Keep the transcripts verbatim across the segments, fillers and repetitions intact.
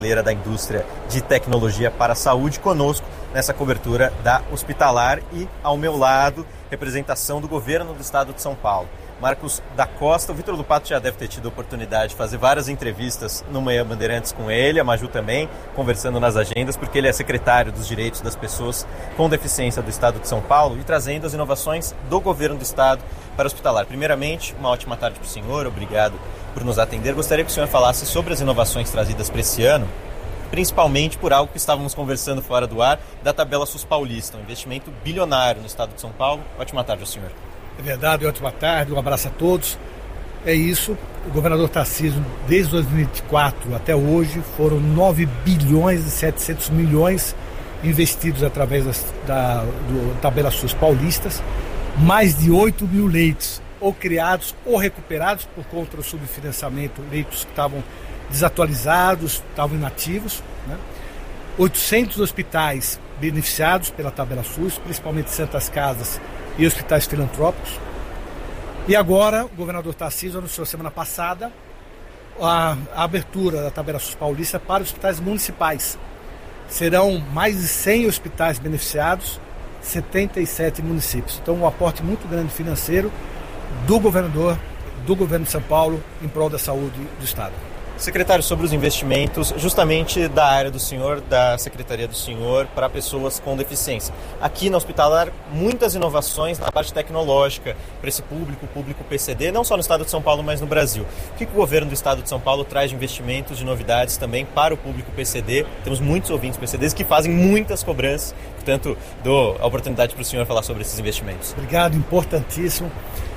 da indústria de tecnologia para a saúde, conosco nessa cobertura da Hospitalar, e ao meu lado, representação do governo do estado de São Paulo, Marcos da Costa. O Vitor Lupato já deve ter tido a oportunidade de fazer várias entrevistas no Manhã Bandeirantes com ele, a Maju também, conversando nas agendas, porque ele é secretário dos direitos das pessoas com deficiência do estado de São Paulo e trazendo as inovações do governo do estado para a Hospitalar. Primeiramente, uma ótima tarde para o senhor, obrigado por nos atender. Gostaria que o senhor falasse sobre as inovações trazidas para esse ano, principalmente por algo que estávamos conversando fora do ar, da tabela SUS paulista, um investimento bilionário no estado de São Paulo. Ótima tarde ao senhor. É verdade, ótima tarde, um abraço a todos. É isso, o governador Tarcísio, desde dois mil e vinte e quatro até hoje, foram nove bilhões e setecentos milhões investidos através das, da do tabela SUS paulistas, mais de oito mil leitos ou criados ou recuperados por conta do subfinanciamento, leitos que estavam desatualizados, estavam inativos, né? oitocentos hospitais beneficiados pela tabela SUS, principalmente Santas Casas e hospitais filantrópicos. E agora o governador Tarcísio anunciou semana passada a, a abertura da tabela SUS paulista para hospitais municipais. Serão mais de cem hospitais beneficiados, setenta e sete municípios. Então um aporte muito grande financeiro do governador, do governo de São Paulo, em prol da saúde do estado. Secretário, sobre os investimentos justamente da área do senhor, da secretaria do senhor, para pessoas com deficiência. Aqui na Hospitalar, muitas inovações na parte tecnológica para esse público, público P C D, não só no estado de São Paulo, mas no Brasil. O que, que o governo do estado de São Paulo traz de investimentos, de novidades também para o público P C D? Temos muitos ouvintes P C Ds que fazem muitas cobranças, portanto, dou a oportunidade para o senhor falar sobre esses investimentos. Obrigado, importantíssimo.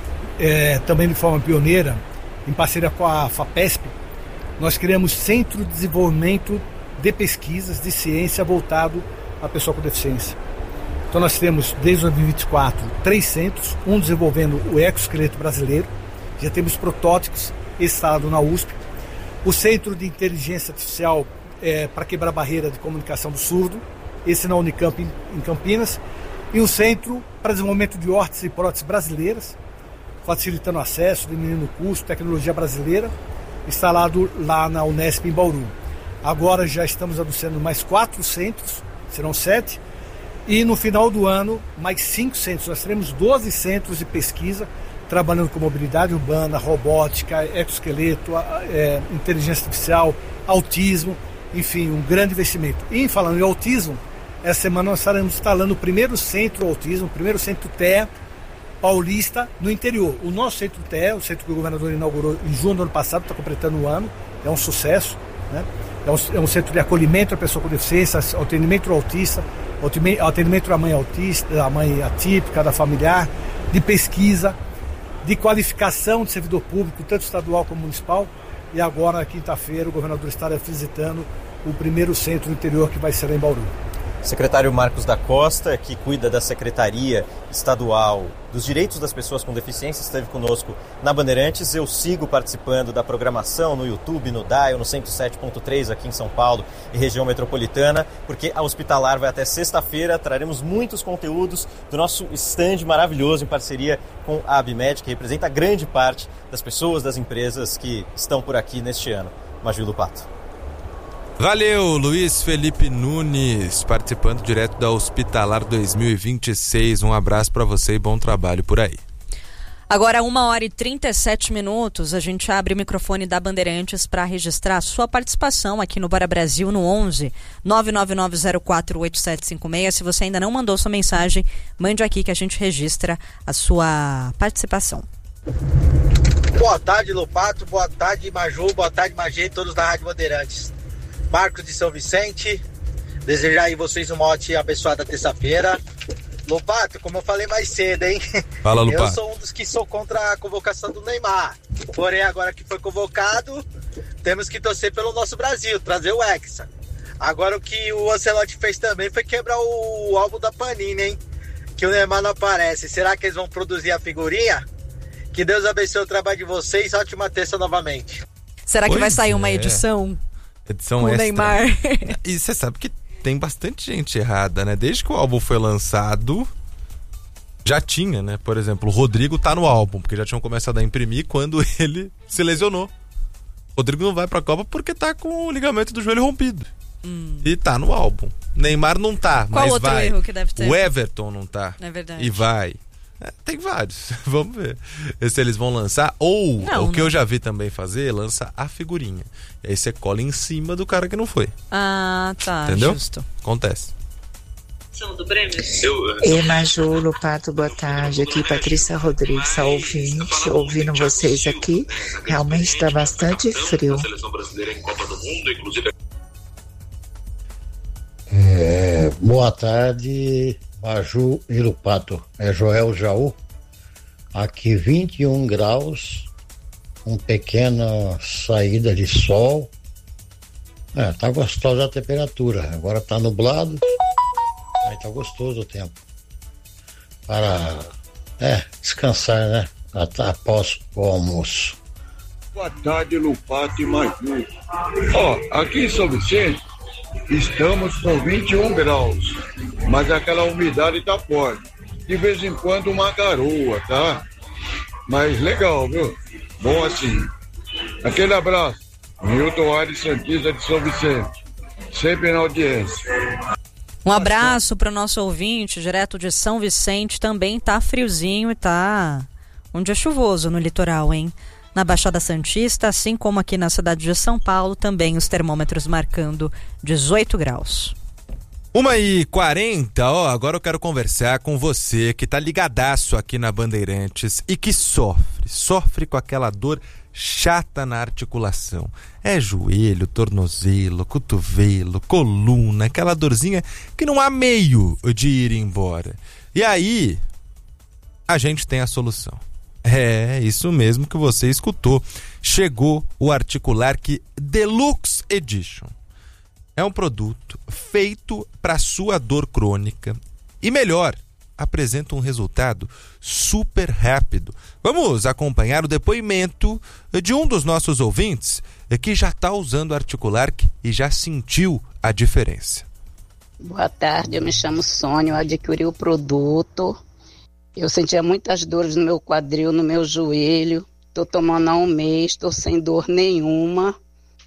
É, também de forma pioneira, em parceria com a FAPESP, nós criamos Centro de Desenvolvimento de Pesquisas de Ciência voltado à pessoa com deficiência. Então nós temos, desde dois mil e vinte e quatro, três centros, um desenvolvendo o exoesqueleto brasileiro, já temos protótipos instalados na U S P, o Centro de Inteligência Artificial é, para quebrar a barreira de comunicação do surdo, esse na Unicamp em, em Campinas, e um Centro para desenvolvimento de órteses e próteses brasileiras, facilitando acesso, diminuindo o custo, tecnologia brasileira, instalado lá na Unesp em Bauru. Agora já estamos anunciando mais quatro centros, serão sete, e no final do ano mais cinco centros. Nós teremos doze centros de pesquisa trabalhando com mobilidade urbana, robótica, exoesqueleto, é, inteligência artificial, autismo, enfim, um grande investimento. E falando em autismo, essa semana nós estaremos instalando o primeiro centro autismo, o primeiro centro T E A paulista no interior. O nosso centro T E A, o centro que o governador inaugurou em junho do ano passado, está completando o ano, é um sucesso, né? É um, é um centro de acolhimento à pessoa com deficiência, atendimento ao autista, atendimento à mãe autista, da mãe atípica, da familiar, de pesquisa, de qualificação de servidor público, tanto estadual como municipal. E agora, na quinta-feira, o governador estará visitando o primeiro centro do interior, que vai ser em Bauru. Secretário Marcos da Costa, que cuida da Secretaria Estadual dos Direitos das Pessoas com Deficiência, esteve conosco na Bandeirantes. Eu sigo participando da programação no YouTube, no Dial, no cento e sete ponto três aqui em São Paulo e região metropolitana, porque a Hospitalar vai até sexta-feira. Traremos muitos conteúdos do nosso stand maravilhoso em parceria com a Abimed, que representa grande parte das pessoas, das empresas que estão por aqui neste ano. Maju Lupato. Valeu, Luiz Felipe Nunes, participando direto da Hospitalar dois mil e vinte e seis. Um abraço para você e bom trabalho por aí. Agora, uma hora e trinta e sete minutos, a gente abre o microfone da Bandeirantes para registrar a sua participação aqui no Bora Brasil no onze nove nove nove zero quatro oito sete cinco seis. Se você ainda não mandou sua mensagem, mande aqui que a gente registra a sua participação. Boa tarde, Lupato. Boa tarde, Maju. Boa tarde, Magê, todos da Rádio Bandeirantes. Marcos de São Vicente, desejar aí vocês uma ótima e abençoada terça-feira. Lopato, como eu falei mais cedo, hein? Fala, Lopato. Eu sou um dos que sou contra a convocação do Neymar. Porém, agora que foi convocado, temos que torcer pelo nosso Brasil, trazer o Hexa. Agora o que o Ancelotti fez também foi quebrar o álbum da Panini, hein? Que o Neymar não aparece. Será que eles vão produzir a figurinha? Que Deus abençoe o trabalho de vocês. Ótima terça novamente. Será que pois vai sair é. uma edição? Edição com o extra. Neymar. E você sabe que tem bastante gente errada, né? Desde que o álbum foi lançado, já tinha, né? Por exemplo, o Rodrigo tá no álbum, porque já tinham começado a imprimir quando ele se lesionou. Rodrigo não vai pra Copa porque tá com o ligamento do joelho rompido. Hum. E tá no álbum. Neymar não tá, Qual mas outro vai. Erro que deve ter? O Everton não tá. É verdade. E vai. É, tem vários. Vamos ver se eles vão lançar. Ou, não, o que não. eu já vi também fazer, lança a figurinha. E aí você cola em cima do cara que não foi. Ah, tá. Entendeu? Justo. Acontece. Do Ei, Maju, Lopato, boa tarde. Aqui Patrícia Rodrigues, a ouvinte, ouvindo vocês aqui. Realmente está bastante frio. É, boa tarde, Maju e Lopato. É Joel Jaú. Aqui vinte e um graus, uma pequena saída de sol. É, tá gostosa a temperatura. Agora tá nublado. Aí tá gostoso o tempo. Para, é, descansar, né? Após o almoço. Boa tarde, Lopato e Maju. Ó, aqui em São Vicente, estamos com vinte e um graus, mas aquela umidade tá forte. De vez em quando uma garoa, tá? Mas legal, viu? Bom assim. Aquele abraço. Milton Aires Santista de São Vicente. Sempre na audiência. Um abraço para o nosso ouvinte, direto de São Vicente. Também tá friozinho e tá um dia chuvoso no litoral, hein? Na Baixada Santista, assim como aqui na cidade de São Paulo, também os termômetros marcando dezoito graus. uma e quarenta, ó, agora eu quero conversar com você que tá ligadaço aqui na Bandeirantes e que sofre, sofre com aquela dor chata na articulação. É joelho, tornozelo, cotovelo, coluna, aquela dorzinha que não há meio de ir embora. E aí, a gente tem a solução. É, isso mesmo que você escutou. Chegou o Articulark Deluxe Edition. É um produto feito para sua dor crônica e melhor, apresenta um resultado super rápido. Vamos acompanhar o depoimento de um dos nossos ouvintes que já está usando o Articulark e já sentiu a diferença. Boa tarde, eu me chamo Sônia, eu adquiri o produto. Eu sentia muitas dores no meu quadril, no meu joelho. Estou tomando há um mês, estou sem dor nenhuma.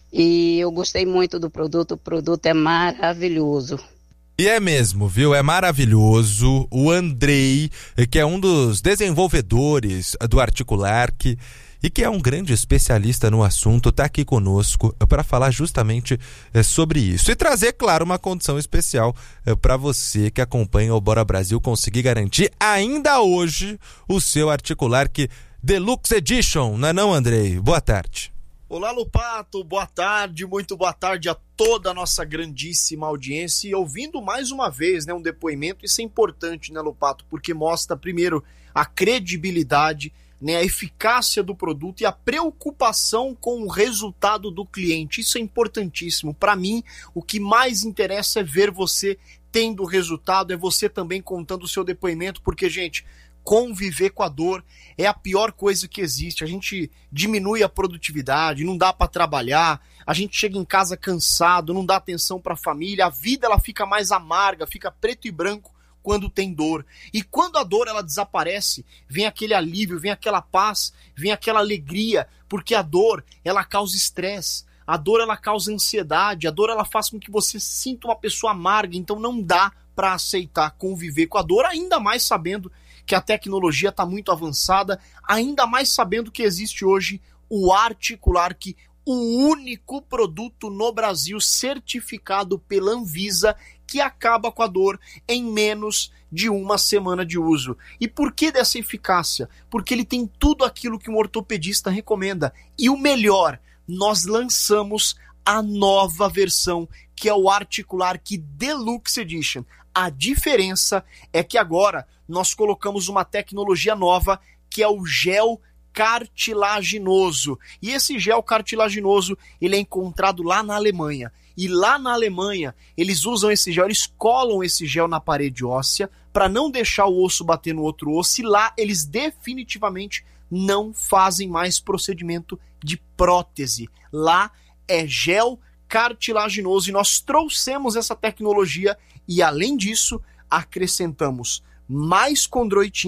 E eu gostei muito do produto, o produto é maravilhoso. E é mesmo, viu? É maravilhoso. O Andrei, que é um dos desenvolvedores do Articulark e que é um grande especialista no assunto, está aqui conosco para falar justamente sobre isso. E trazer, claro, uma condição especial para você que acompanha o Bora Brasil conseguir garantir ainda hoje o seu Articulark Deluxe Edition. Não é não, Andrei? Boa tarde. Olá, Lopato, boa tarde, muito boa tarde a toda a nossa grandíssima audiência e ouvindo mais uma vez, né, um depoimento. Isso é importante, né, Lopato, porque mostra primeiro a credibilidade, né, a eficácia do produto e a preocupação com o resultado do cliente. Isso é importantíssimo. Para mim, o que mais interessa é ver você tendo resultado, é você também contando o seu depoimento, porque, gente, conviver com a dor é a pior coisa que existe. A gente diminui a produtividade, não dá para trabalhar, a gente chega em casa cansado, não dá atenção para a família, a vida ela fica mais amarga, fica preto e branco quando tem dor. E quando a dor ela desaparece, vem aquele alívio, vem aquela paz, vem aquela alegria, porque a dor ela causa estresse, a dor ela causa ansiedade, a dor ela faz com que você se sinta uma pessoa amarga, então não dá para aceitar conviver com a dor, ainda mais sabendo que a tecnologia está muito avançada, ainda mais sabendo que existe hoje o Articulark, o único produto no Brasil certificado pela Anvisa que acaba com a dor em menos de uma semana de uso. E por que dessa eficácia? Porque ele tem tudo aquilo que um ortopedista recomenda. E o melhor, nós lançamos a nova versão, que é o Articulark Deluxe Edition. A diferença é que agora nós colocamos uma tecnologia nova, que é o gel cartilaginoso. E esse gel cartilaginoso, ele é encontrado lá na Alemanha. E lá na Alemanha, eles usam esse gel, eles colam esse gel na parede óssea para não deixar o osso bater no outro osso. E lá eles definitivamente não fazem mais procedimento de prótese. Lá é gel cartilaginoso e nós trouxemos essa tecnologia e, além disso, acrescentamos mais condroitina,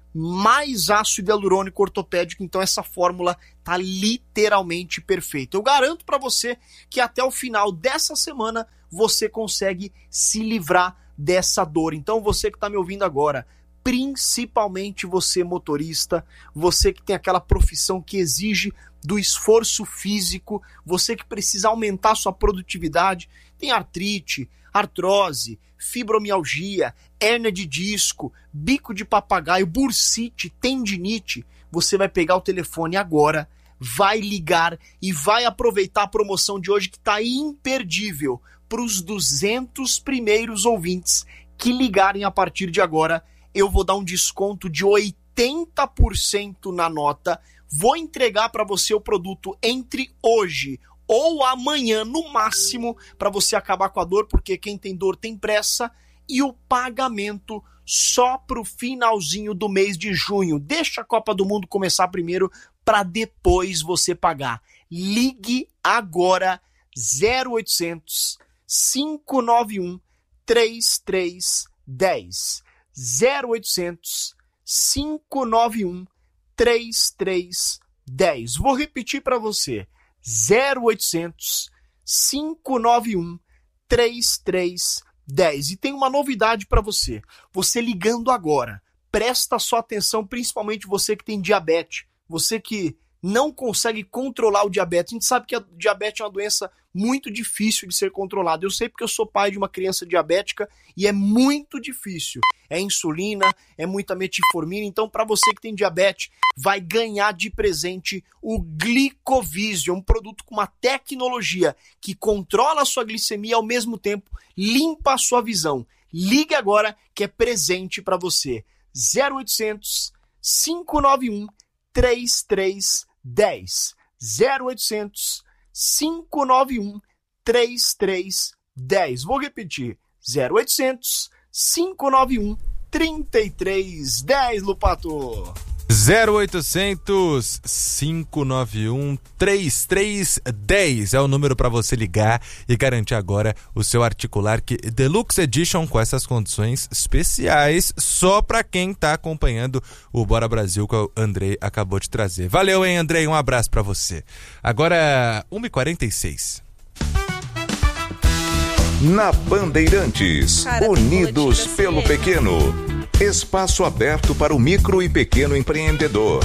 mais ácido hialurônico ortopédico, então essa fórmula tá literalmente perfeita. Eu garanto para você que até o final dessa semana você consegue se livrar dessa dor. Então você que está me ouvindo agora, principalmente você motorista, você que tem aquela profissão que exige do esforço físico, você que precisa aumentar sua produtividade, tem artrite, artrose, fibromialgia, hérnia de disco, bico de papagaio, bursite, tendinite, você vai pegar o telefone agora, vai ligar e vai aproveitar a promoção de hoje que está imperdível para os duzentos primeiros ouvintes que ligarem a partir de agora. Eu vou dar um desconto de oitenta por cento na nota, vou entregar para você o produto entre hoje ou amanhã no máximo, para você acabar com a dor, porque quem tem dor tem pressa, e o pagamento só pro finalzinho do mês de junho. Deixa a Copa do Mundo começar primeiro, para depois você pagar. Ligue agora, zero oitocentos, cinco nove um, três três um zero. zero oitocentos, cinco nove um, três três um zero. Vou repetir para você. zero oitocentos, cinco nove um, três três um zero. E tem uma novidade para você. Você ligando agora, presta sua atenção, principalmente você que tem diabetes, você que não consegue controlar o diabetes. A gente sabe que a diabetes é uma doença muito difícil de ser controlada. Eu sei porque eu sou pai de uma criança diabética e é muito difícil. É insulina, é muita metformina. Então, para você que tem diabetes, vai ganhar de presente o Glicovision, um produto com uma tecnologia que controla a sua glicemia e ao mesmo tempo limpa a sua visão. Ligue agora que é presente para você. zero oitocentos, cinco nove um, três três um zero. zero oitocentos, cinco nove um, três três um zero. Vou repetir. zero oitocentos, cinco nove um, três três um zero, Lupato. zero oitocentos, cinco nove um, três três um zero é o número para você ligar e garantir agora o seu Articular que Deluxe Edition com essas condições especiais só para quem tá acompanhando o Bora Brasil que o Andrei acabou de trazer. Valeu, hein, Andrei? Um abraço para você. Agora, uma e quarenta e seis. Na Bandeirantes, Cara, unidos pelo pequeno. Espaço aberto para o micro e pequeno empreendedor.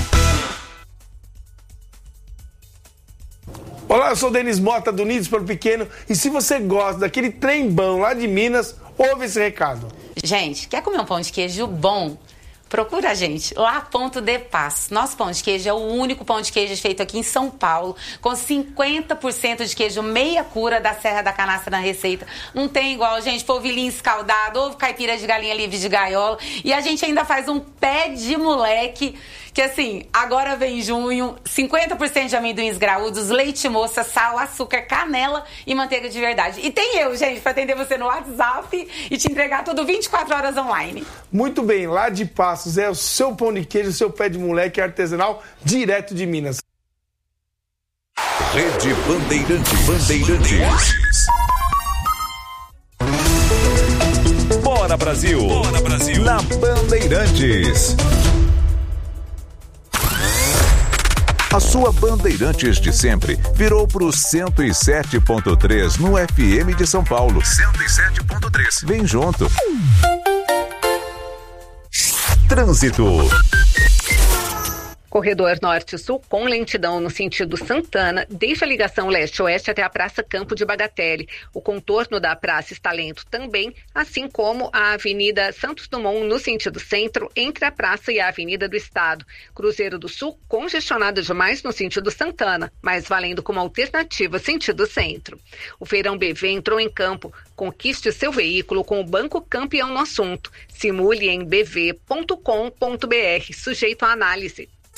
Olá, eu sou o Denis Mota do Unidos pelo Pequeno e se você gosta daquele trembão lá de Minas, ouve esse recado. Gente, quer comer um pão de queijo bom? Procura a gente, lá Ponto de Paz. Nosso pão de queijo é o único pão de queijo feito aqui em São Paulo, com cinquenta por cento de queijo meia cura da Serra da Canastra na receita. Não tem igual, gente, polvilhinho escaldado, ovo caipira de galinha livre de gaiola. E a gente ainda faz um pé de moleque, que assim, agora vem junho, cinquenta por cento de amendoins graúdos, leite moça, sal, açúcar, canela e manteiga de verdade. E tem eu, gente, para atender você no WhatsApp e te entregar tudo vinte e quatro horas online. Muito bem, lá de Passos é o seu pão de queijo, o seu pé de moleque artesanal, direto de Minas. Rede Bandeirantes. Bandeirantes. Bora Brasil. Bora Brasil. Na Bandeirantes. A sua Bandeirantes de sempre virou pro cento e sete ponto três no F M de São Paulo. cento e sete ponto três. Vem junto. Trânsito. Corredor Norte-Sul com lentidão no sentido Santana, deixa a ligação leste-oeste até a Praça Campo de Bagatelle. O contorno da Praça está lento também, assim como a Avenida Santos Dumont no sentido centro, entre a Praça e a Avenida do Estado. Cruzeiro do Sul congestionado demais no sentido Santana, mas valendo como alternativa sentido centro. O Feirão B V entrou em campo. Conquiste seu veículo com o Banco Campeão no assunto. Simule em b v ponto com ponto b r, sujeito à análise.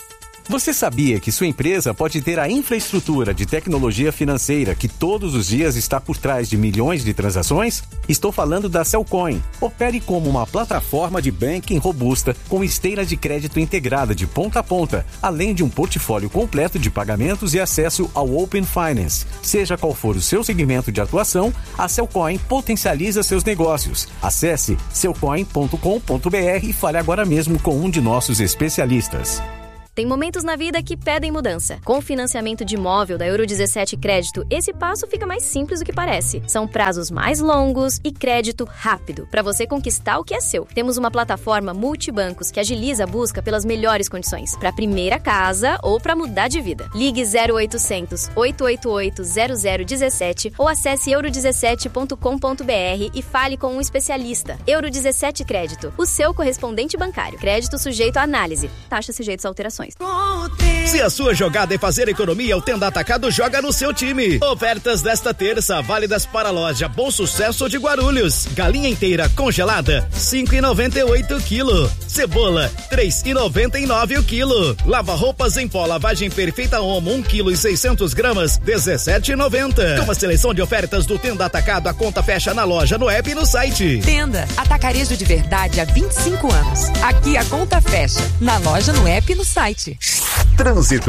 Você sabia que sua empresa pode ter a infraestrutura de tecnologia financeira que todos os dias está por trás de milhões de transações? Estou falando da Cellcoin. Opere como uma plataforma de banking robusta com esteira de crédito integrada de ponta a ponta, além de um portfólio completo de pagamentos e acesso ao Open Finance. Seja qual for o seu segmento de atuação, a Cellcoin potencializa seus negócios. Acesse cellcoin ponto com ponto b r e fale agora mesmo com um de nossos especialistas. Tem momentos na vida que pedem mudança. Com o financiamento de imóvel da Euro dezessete Crédito, esse passo fica mais simples do que parece. São prazos mais longos e crédito rápido, para você conquistar o que é seu. Temos uma plataforma multibancos que agiliza a busca pelas melhores condições, para a primeira casa ou para mudar de vida. Ligue zero oitocentos, oito oito oito, zero zero um sete ou acesse euro dezessete ponto com ponto b r e fale com um especialista. Euro dezessete Crédito, o seu correspondente bancário. Crédito sujeito à análise. Taxas sujeitas a alterações. Se a sua jogada é fazer economia, o Tenda Atacado joga no seu time. Ofertas desta terça, válidas para a loja Bom Sucesso de Guarulhos. Galinha inteira congelada, cinco reais e noventa e oito centavos o quilo. Cebola, três reais e noventa e nove centavos o quilo. Lava roupas em pó lavagem perfeita Omo, um quilo e seiscentos gramas, dezessete reais e noventa centavos. Com a seleção de ofertas do Tenda Atacado, a conta fecha na loja, no app e no site. Tenda, atacarejo de verdade há vinte e cinco anos. Aqui a conta fecha, na loja, no app e no site. Trânsito.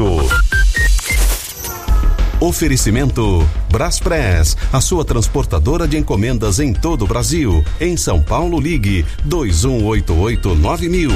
Oferecimento Braspress, a sua transportadora de encomendas em todo o Brasil. Em São Paulo, ligue dois um oito oito nove mil.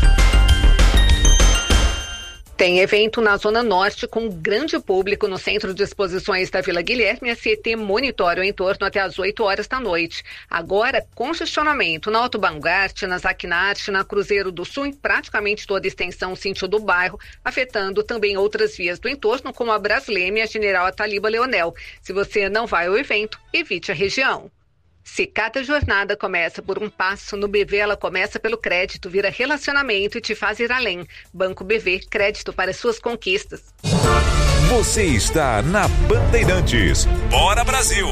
Tem evento na Zona Norte com grande público no Centro de Exposições da Vila Guilherme. A C E T monitora o entorno até às oito horas da noite. Agora, congestionamento na Otto Bangart, na Zaquinarte, na Cruzeiro do Sul, em praticamente toda a extensão sentido do bairro, afetando também outras vias do entorno, como a Brasleme e a General Ataliba Leonel. Se você não vai ao evento, evite a região. Se cada jornada começa por um passo, no B V ela começa pelo crédito, vira relacionamento e te faz ir além. Banco B V, crédito para suas conquistas. Você está na Bandeirantes. Bora Brasil!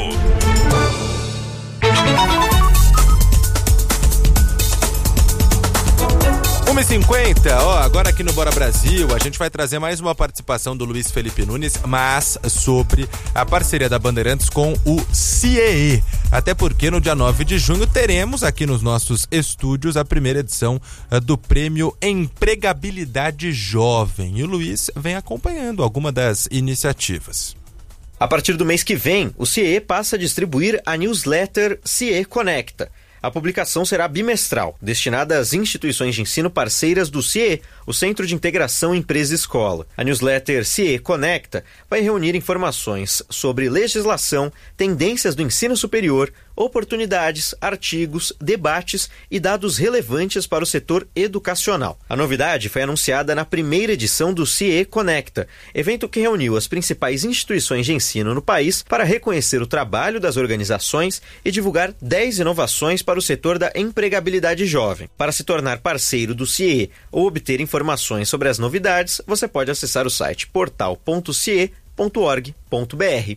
uma e cinquenta, ó, agora aqui no Bora Brasil, a gente vai trazer mais uma participação do Luiz Felipe Nunes, mas sobre a parceria da Bandeirantes com o C I E. Até porque no dia nove de junho teremos aqui nos nossos estúdios a primeira edição uh, do Prêmio Empregabilidade Jovem. E o Luiz vem acompanhando alguma das iniciativas. A partir do mês que vem, o C I E passa a distribuir a newsletter C I E Conecta. A publicação será bimestral, destinada às instituições de ensino parceiras do C I E, o Centro de Integração Empresa-Escola. A newsletter C I E Conecta vai reunir informações sobre legislação, tendências do ensino superior, oportunidades, artigos, debates e dados relevantes para o setor educacional. A novidade foi anunciada na primeira edição do C I E Conecta, evento que reuniu as principais instituições de ensino no país para reconhecer o trabalho das organizações e divulgar dez inovações para o setor da empregabilidade jovem. Para se tornar parceiro do C I E ou obter informações sobre as novidades, você pode acessar o site portal ponto c i e ponto org ponto b r.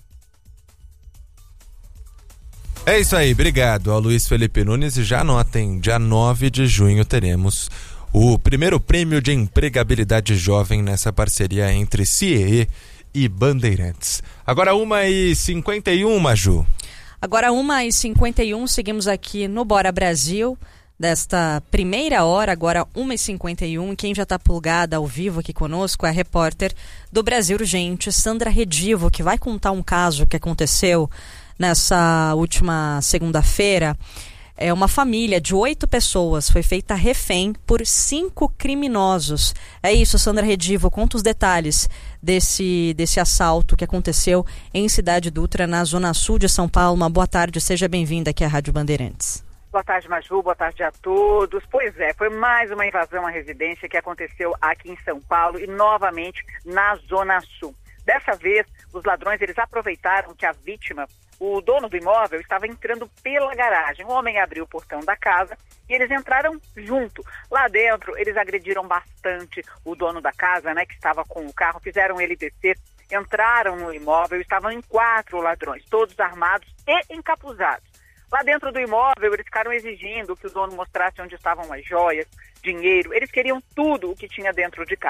É isso aí, obrigado ao Luiz Felipe Nunes. E já anotem, dia nove de junho teremos o primeiro prêmio de empregabilidade jovem nessa parceria entre C I E e Bandeirantes. Agora uma e cinquenta e um, Maju. Agora uma e cinquenta e um, seguimos aqui no Bora Brasil, desta primeira hora, agora uma e cinquenta e um. Quem já está plugada ao vivo aqui conosco é a repórter do Brasil Urgente, Sandra Redivo, que vai contar um caso que aconteceu nessa última segunda-feira. É uma família de oito pessoas foi feita refém por cinco criminosos. É isso, Sandra Redivo, conta os detalhes desse, desse assalto que aconteceu em Cidade Dutra, na zona sul de São Paulo. Uma boa tarde, seja bem-vinda aqui à Rádio Bandeirantes. Boa tarde, Maju, boa tarde a todos. Pois é, foi mais uma invasão à residência que aconteceu aqui em São Paulo e novamente na zona sul. Dessa vez, os ladrões eles aproveitaram que a vítima, o dono do imóvel, estava entrando pela garagem. O homem abriu o portão da casa e eles entraram junto. Lá dentro, eles agrediram bastante o dono da casa, né, que estava com o carro, fizeram ele descer, entraram no imóvel, estavam em quatro ladrões, todos armados e encapuzados. Lá dentro do imóvel, eles ficaram exigindo que o dono mostrasse onde estavam as joias, dinheiro. Eles queriam tudo o que tinha dentro de casa.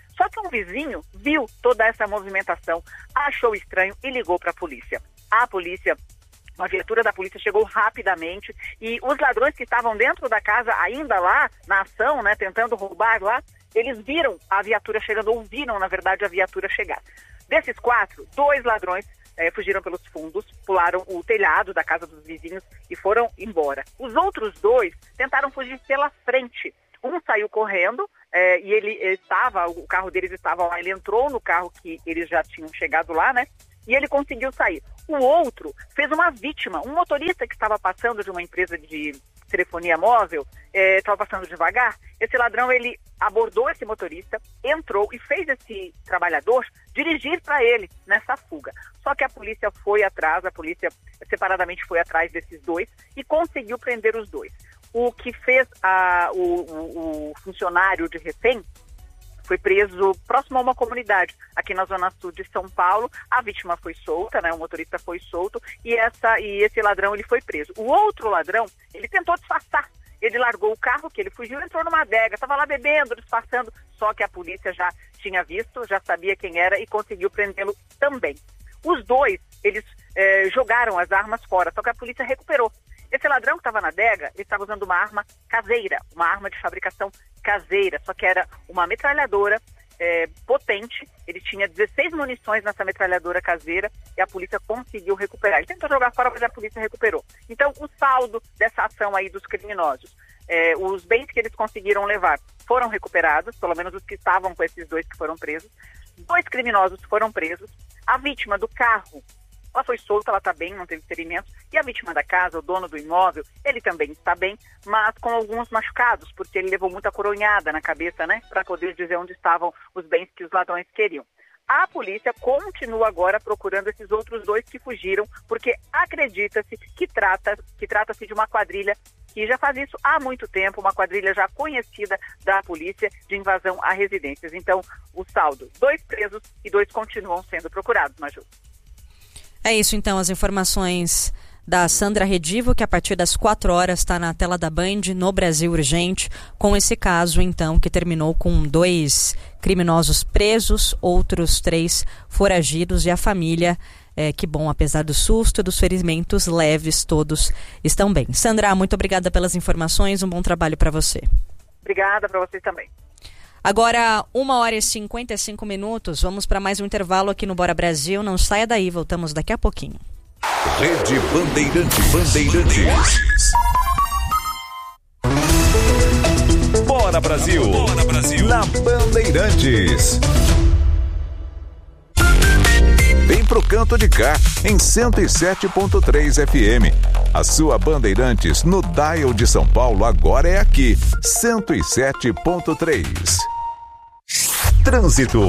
Só que um vizinho viu toda essa movimentação, achou estranho e ligou para a polícia. A polícia, uma viatura da polícia chegou rapidamente e os ladrões que estavam dentro da casa, ainda lá na ação, né, tentando roubar lá, eles viram a viatura chegando, ouviram, na verdade, a viatura chegar. Desses quatro, dois ladrões eh, fugiram pelos fundos, pularam o telhado da casa dos vizinhos e foram embora. Os outros dois tentaram fugir pela frente. Um saiu correndo eh, e ele estava, o carro deles estava lá, ele entrou no carro que eles já tinham chegado lá, né? E ele conseguiu sair. O outro fez uma vítima, um motorista que estava passando de uma empresa de telefonia móvel, estava eh, passando devagar. Esse ladrão, ele abordou esse motorista, entrou e fez esse trabalhador dirigir para ele nessa fuga. Só que a polícia foi atrás, a polícia separadamente foi atrás desses dois e conseguiu prender os dois. O que fez a, o, o, o funcionário de refém foi preso próximo a uma comunidade, aqui na zona sul de São Paulo. A vítima foi solta, né? O motorista foi solto e, essa, e esse ladrão ele foi preso. O outro ladrão, ele tentou disfarçar. Ele largou o carro que ele fugiu, entrou numa adega, estava lá bebendo, disfarçando, só que a polícia já tinha visto, já sabia quem era e conseguiu prendê-lo também. Os dois, eles eh, jogaram as armas fora, só que a polícia recuperou. Esse ladrão que estava na adega, ele estava usando uma arma caseira, uma arma de fabricação caseira, só que era uma metralhadora é, potente. Ele tinha dezesseis munições nessa metralhadora caseira e a polícia conseguiu recuperar. Ele tentou jogar fora, mas a polícia recuperou. Então, o saldo dessa ação aí dos criminosos, é, os bens que eles conseguiram levar foram recuperados, pelo menos os que estavam com esses dois que foram presos. Dois criminosos foram presos. A vítima do carro, ela foi solta, ela está bem, não teve ferimentos. E a vítima da casa, o dono do imóvel, ele também está bem, mas com alguns machucados, porque ele levou muita coronhada na cabeça, né? Para poder dizer onde estavam os bens que os ladrões queriam. A polícia continua agora procurando esses outros dois que fugiram, porque acredita-se que trata, que trata-se de uma quadrilha que já faz isso há muito tempo, uma quadrilha já conhecida da polícia de invasão a residências. Então, o saldo, dois presos e dois continuam sendo procurados, Maju. É isso, então, as informações da Sandra Redivo, que a partir das quatro horas está na tela da Band, no Brasil Urgente, com esse caso, então, que terminou com dois criminosos presos, outros três foragidos e a família, é, que bom, apesar do susto e dos ferimentos leves, todos estão bem. Sandra, muito obrigada pelas informações, um bom trabalho para você. Obrigada para vocês também. Agora, uma hora e cinquenta e cinco minutos, vamos para mais um intervalo aqui no Bora Brasil. Não saia daí, voltamos daqui a pouquinho. Rede Bandeirantes. Bandeirantes. Bora Brasil. Bora Brasil. Na Bandeirantes. Vem pro canto de cá, em cento e sete ponto três F M. A sua Bandeirantes no dial de São Paulo agora é aqui, cento e sete ponto três. Trânsito.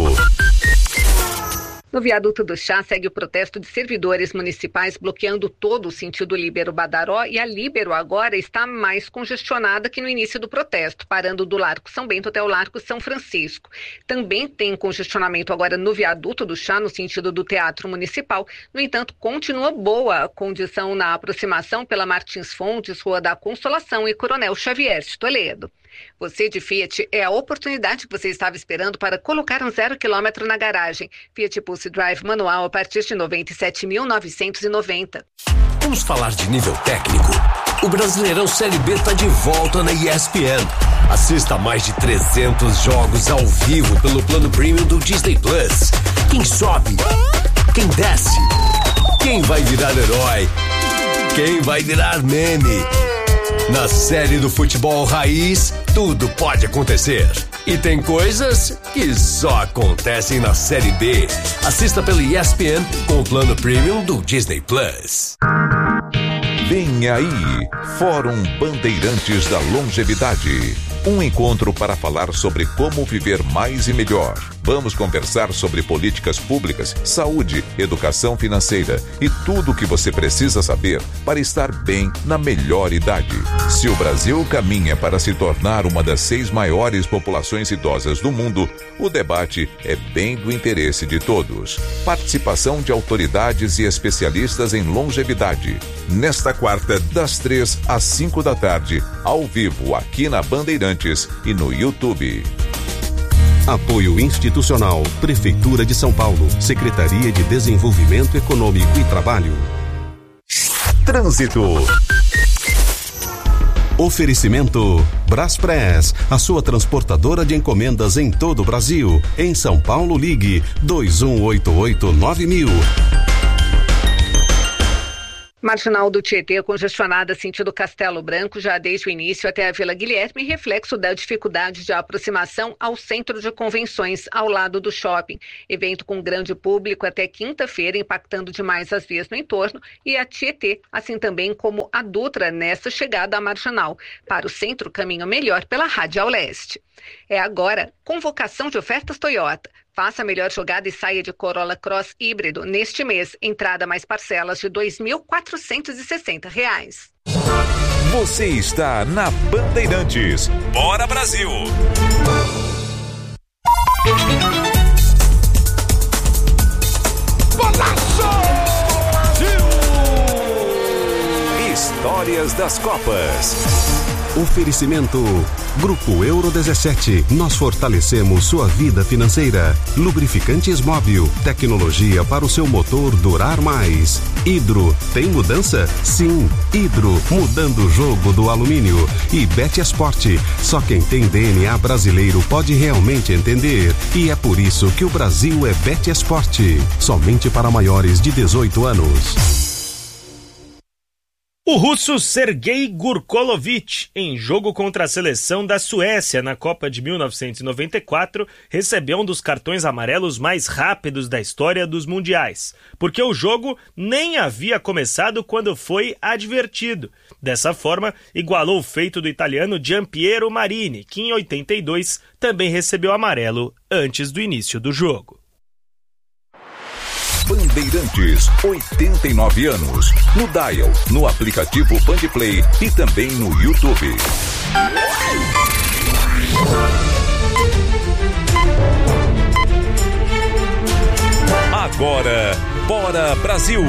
No viaduto do Chá segue o protesto de servidores municipais bloqueando todo o sentido Líbero-Badaró e a Líbero agora está mais congestionada que no início do protesto, parando do Largo São Bento até o Largo São Francisco. Também tem congestionamento agora no viaduto do Chá no sentido do Teatro Municipal. No entanto, continua boa a condição na aproximação pela Martins Fontes, Rua da Consolação e Coronel Xavier de Toledo. Você de Fiat, é a oportunidade que você estava esperando para colocar um zero quilômetro na garagem. Fiat Pulse Drive manual a partir de noventa e sete mil novecentos e noventa. Vamos falar de nível técnico? O Brasileirão Série B está de volta na E S P N. Assista a mais de trezentos jogos ao vivo pelo plano premium do Disney Plus. Quem sobe? Quem desce? Quem vai virar herói? Quem vai virar meme? Na série do futebol raiz, tudo pode acontecer. E tem coisas que só acontecem na Série B. Assista pelo E S P N com o plano premium do Disney Plus. Vem aí, Fórum Bandeirantes da Longevidade. Um encontro para falar sobre como viver mais e melhor. Vamos conversar sobre políticas públicas, saúde, educação financeira e tudo o que você precisa saber para estar bem na melhor idade. Se o Brasil caminha para se tornar uma das seis maiores populações idosas do mundo, o debate é bem do interesse de todos. Participação de autoridades e especialistas em longevidade. Nesta quarta, das três às cinco da tarde, ao vivo aqui na Bandeirantes e no YouTube. Apoio institucional, Prefeitura de São Paulo, Secretaria de Desenvolvimento Econômico e Trabalho. Trânsito. Oferecimento Braspress, a sua transportadora de encomendas em todo o Brasil. Em São Paulo, ligue dois um oito oito nove mil. Marginal do Tietê congestionada sentido Castelo Branco já desde o início até a Vila Guilherme, reflexo da dificuldade de aproximação ao centro de convenções ao lado do shopping. Evento com grande público até quinta-feira, impactando demais as vias no entorno, e a Tietê, assim também como a Dutra nessa chegada à Marginal. Para o centro, caminho melhor pela Radial Leste. É agora convocação de ofertas Toyota. Faça a melhor jogada e saia de Corolla Cross híbrido neste mês. Entrada mais parcelas de dois mil quatrocentos e sessenta reais. Você está na Bandeirantes. Bora Brasil! Golaço! Histórias das Copas. Oferecimento Grupo Euro dezessete. Nós fortalecemos sua vida financeira. Lubrificantes Móbil. Tecnologia para o seu motor durar mais. Hidro. Tem mudança? Sim. Hidro. Mudando o jogo do alumínio. E Bet Esporte. Só quem tem D N A brasileiro pode realmente entender. E é por isso que o Brasil é Bet Esporte. Somente para maiores de dezoito anos. O russo Sergei Gurkolovich, em jogo contra a seleção da Suécia na Copa de mil novecentos e noventa e quatro, recebeu um dos cartões amarelos mais rápidos da história dos mundiais, porque o jogo nem havia começado quando foi advertido. Dessa forma, igualou o feito do italiano Giampiero Marini, que em oitenta e dois também recebeu amarelo antes do início do jogo. Bandeirantes, oitenta e nove anos. No Dial, no aplicativo Bandplay e também no YouTube. Agora, Bora Brasil!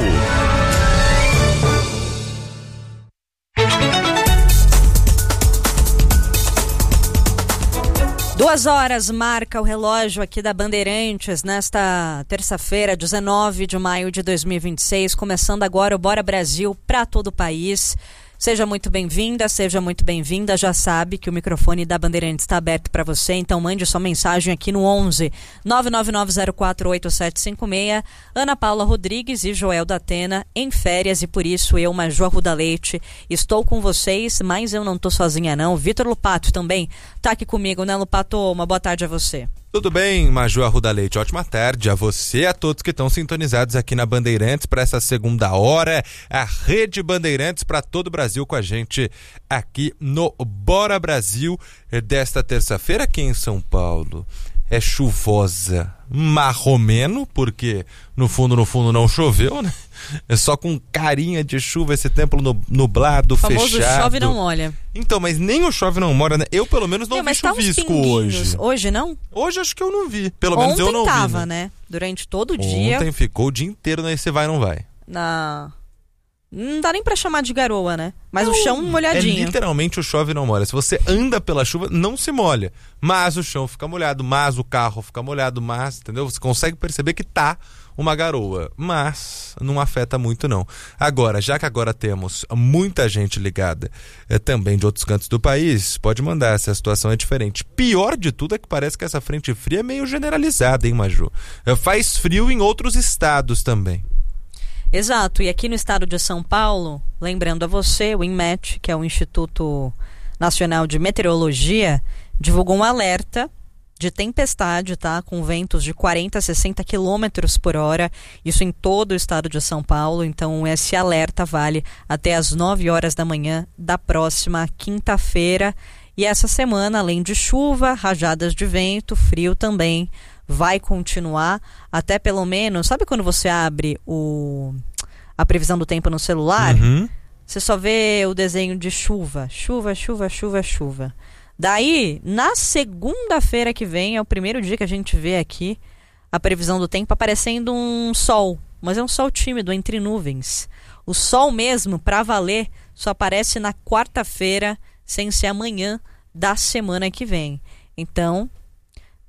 Duas horas marca o relógio aqui da Bandeirantes nesta terça-feira, dezenove de maio de dois mil e vinte e seis, começando agora o Bora Brasil para todo o país. Seja muito bem-vinda, seja muito bem-vinda. Já sabe que o microfone da Bandeirantes está aberto para você, então mande sua mensagem aqui no onze nove nove nove zero quatro oito sete cinco seis. Ana Paula Rodrigues e Joel da Atena em férias e por isso eu, Major Ruda Leite, estou com vocês, mas eu não estou sozinha não. Vitor Lupato também está aqui comigo, né, Lupato? Uma boa tarde a você. Tudo bem, Major Ruda Leite? Ótima tarde a você e a todos que estão sintonizados aqui na Bandeirantes para essa segunda hora. A Rede Bandeirantes para todo o Brasil com a gente aqui no Bora Brasil desta terça-feira aqui em São Paulo. É chuvosa, marromeno, porque no fundo, no fundo não choveu, né? É só com carinha de chuva, esse tempo nublado, o famoso fechado. Chove não molha. Então, mas nem o chove não molha, né? Eu pelo menos não, não vi chuvisco tá hoje. Hoje não? Hoje acho que eu não vi. Pelo Ontem menos eu não tava, vi. né? Durante todo o dia. Ontem ficou o dia inteiro, né? Você vai ou não vai? Na... Não dá nem pra chamar de garoa, né? Mas não, o chão molhadinho. É literalmente o chove não molha. Se você anda pela chuva, não se molha. Mas o chão fica molhado, mas o carro fica molhado, mas, entendeu? Você consegue perceber que tá uma garoa, mas não afeta muito não. Agora, já que agora temos muita gente ligada é, também de outros cantos do país, pode mandar, se a situação é diferente. Pior de tudo é que parece que essa frente fria é meio generalizada, hein, Maju? É, faz frio em outros estados também. Exato, e aqui no estado de São Paulo, lembrando a você, o INMET, que é o Instituto Nacional de Meteorologia, divulgou um alerta de tempestade, tá? Com ventos de quarenta a sessenta quilômetros por hora, isso em todo o estado de São Paulo. Então esse alerta vale até as nove horas da manhã da próxima quinta-feira. E essa semana, além de chuva, rajadas de vento, frio também vai continuar até pelo menos, sabe quando você abre o a previsão do tempo no celular? Uhum. Você só vê o desenho de chuva, chuva, chuva, chuva, chuva. Daí, na segunda-feira que vem, é o primeiro dia que a gente vê aqui a previsão do tempo aparecendo um sol, mas é um sol tímido entre nuvens. O sol mesmo, pra valer, só aparece na quarta-feira, sem ser amanhã da semana que vem. Então,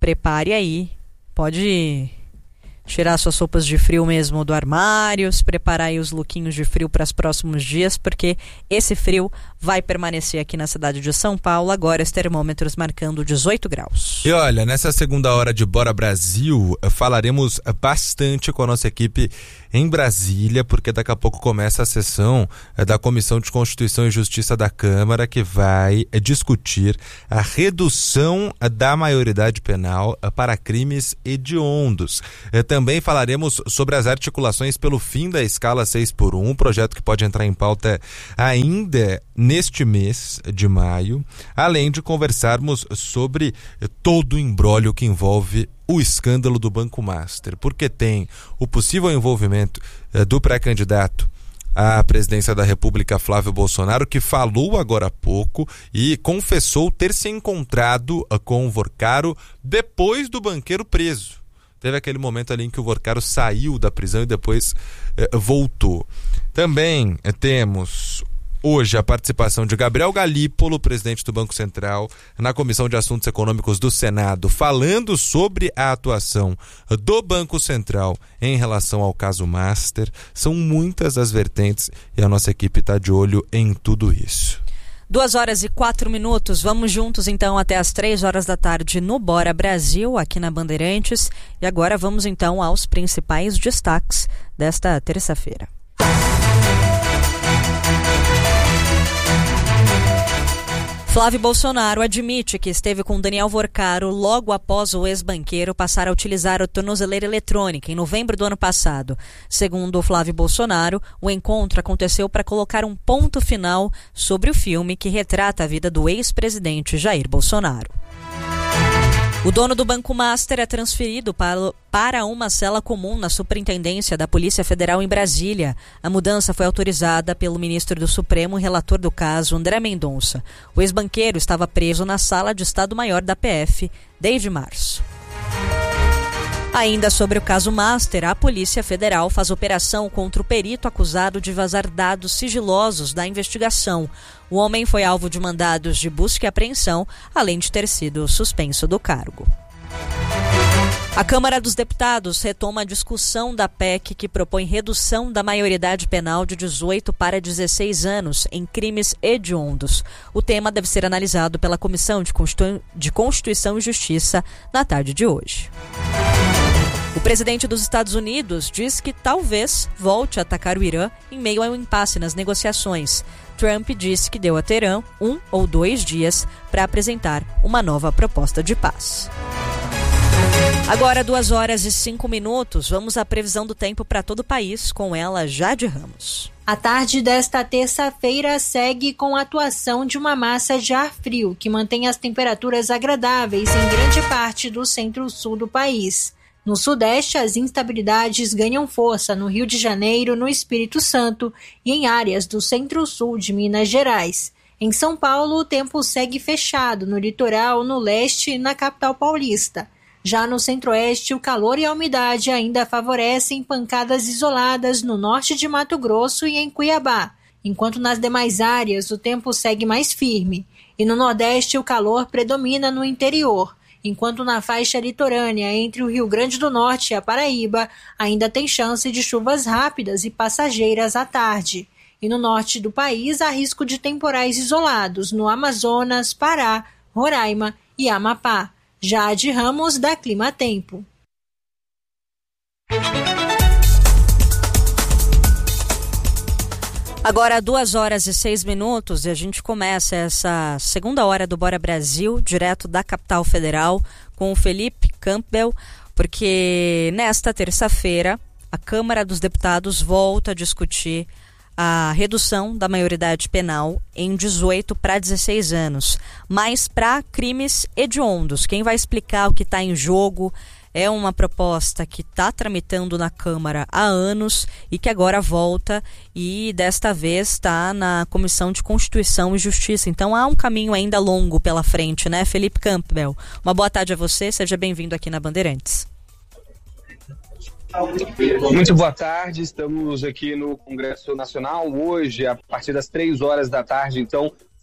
prepare aí, pode tirar suas roupas de frio mesmo do armário, se preparar aí os lookinhos de frio para os próximos dias, porque esse frio vai permanecer aqui na cidade de São Paulo, agora os termômetros marcando dezoito graus. E olha, nessa segunda hora de Bora Brasil, falaremos bastante com a nossa equipe em Brasília, porque daqui a pouco começa a sessão da Comissão de Constituição e Justiça da Câmara, que vai discutir a redução da maioridade penal para crimes hediondos. Também falaremos sobre as articulações pelo fim da escala seis por um, um projeto que pode entrar em pauta ainda neste mês de maio, além de conversarmos sobre todo o imbróglio que envolve o escândalo do Banco Master, porque tem o possível envolvimento eh, do pré-candidato à presidência da República, Flávio Bolsonaro, que falou agora há pouco e confessou ter se encontrado uh, com o Vorcaro depois do banqueiro preso. Teve aquele momento ali em que o Vorcaro saiu da prisão e depois eh, voltou. Também eh, temos hoje a participação de Gabriel Galípolo, presidente do Banco Central, na Comissão de Assuntos Econômicos do Senado, falando sobre a atuação do Banco Central em relação ao caso Master. São muitas as vertentes e a nossa equipe está de olho em tudo isso. Duas horas e quatro minutos, vamos juntos então até as três horas da tarde no Bora Brasil, aqui na Bandeirantes. E agora vamos então aos principais destaques desta terça-feira. Flávio Bolsonaro admite que esteve com Daniel Vorcaro logo após o ex-banqueiro passar a utilizar a tornozeleira eletrônica em novembro do ano passado. Segundo Flávio Bolsonaro, o encontro aconteceu para colocar um ponto final sobre o filme que retrata a vida do ex-presidente Jair Bolsonaro. O dono do Banco Master é transferido para uma cela comum na Superintendência da Polícia Federal em Brasília. A mudança foi autorizada pelo ministro do Supremo e relator do caso, André Mendonça. O ex-banqueiro estava preso na Sala de Estado-Maior da P F desde março. Ainda sobre o caso Master, a Polícia Federal faz operação contra o perito acusado de vazar dados sigilosos da investigação. O homem foi alvo de mandados de busca e apreensão, além de ter sido suspenso do cargo. A Câmara dos Deputados retoma a discussão da P E C que propõe redução da maioridade penal de dezoito para dezesseis anos em crimes hediondos. O tema deve ser analisado pela Comissão de Constitu- de Constituição e Justiça na tarde de hoje. O presidente dos Estados Unidos diz que talvez volte a atacar o Irã em meio a um impasse nas negociações. Trump disse que deu a Teherã um ou dois dias para apresentar uma nova proposta de paz. Agora, duas horas e cinco minutos, vamos à previsão do tempo para todo o país, com ela, Jade Ramos. A tarde desta terça-feira segue com a atuação de uma massa de ar frio, que mantém as temperaturas agradáveis em grande parte do centro-sul do país. No Sudeste, as instabilidades ganham força no Rio de Janeiro, no Espírito Santo e em áreas do centro-sul de Minas Gerais. Em São Paulo, o tempo segue fechado no litoral, no leste e na capital paulista. Já no centro-oeste, o calor e a umidade ainda favorecem pancadas isoladas no norte de Mato Grosso e em Cuiabá, enquanto nas demais áreas o tempo segue mais firme. E no nordeste, o calor predomina no interior, enquanto na faixa litorânea entre o Rio Grande do Norte e a Paraíba ainda tem chance de chuvas rápidas e passageiras à tarde. E no norte do país há risco de temporais isolados no Amazonas, Pará, Roraima e Amapá. Jade Ramos, da Clima Tempo. Agora, duas horas e seis minutos, e a gente começa essa segunda hora do Bora Brasil, direto da capital federal, com o Felipe Campbell, porque nesta terça-feira a Câmara dos Deputados volta a discutir a redução da maioridade penal em dezoito para dezesseis anos, mas para crimes hediondos. Quem vai explicar o que está em jogo é uma proposta que está tramitando na Câmara há anos e que agora volta e desta vez está na Comissão de Constituição e Justiça. Então há um caminho ainda longo pela frente, né, Felipe Campbell? Uma boa tarde a você, seja bem-vindo aqui na Bandeirantes. Muito boa tarde, estamos aqui no Congresso Nacional. Hoje, a partir das três horas da tarde, então,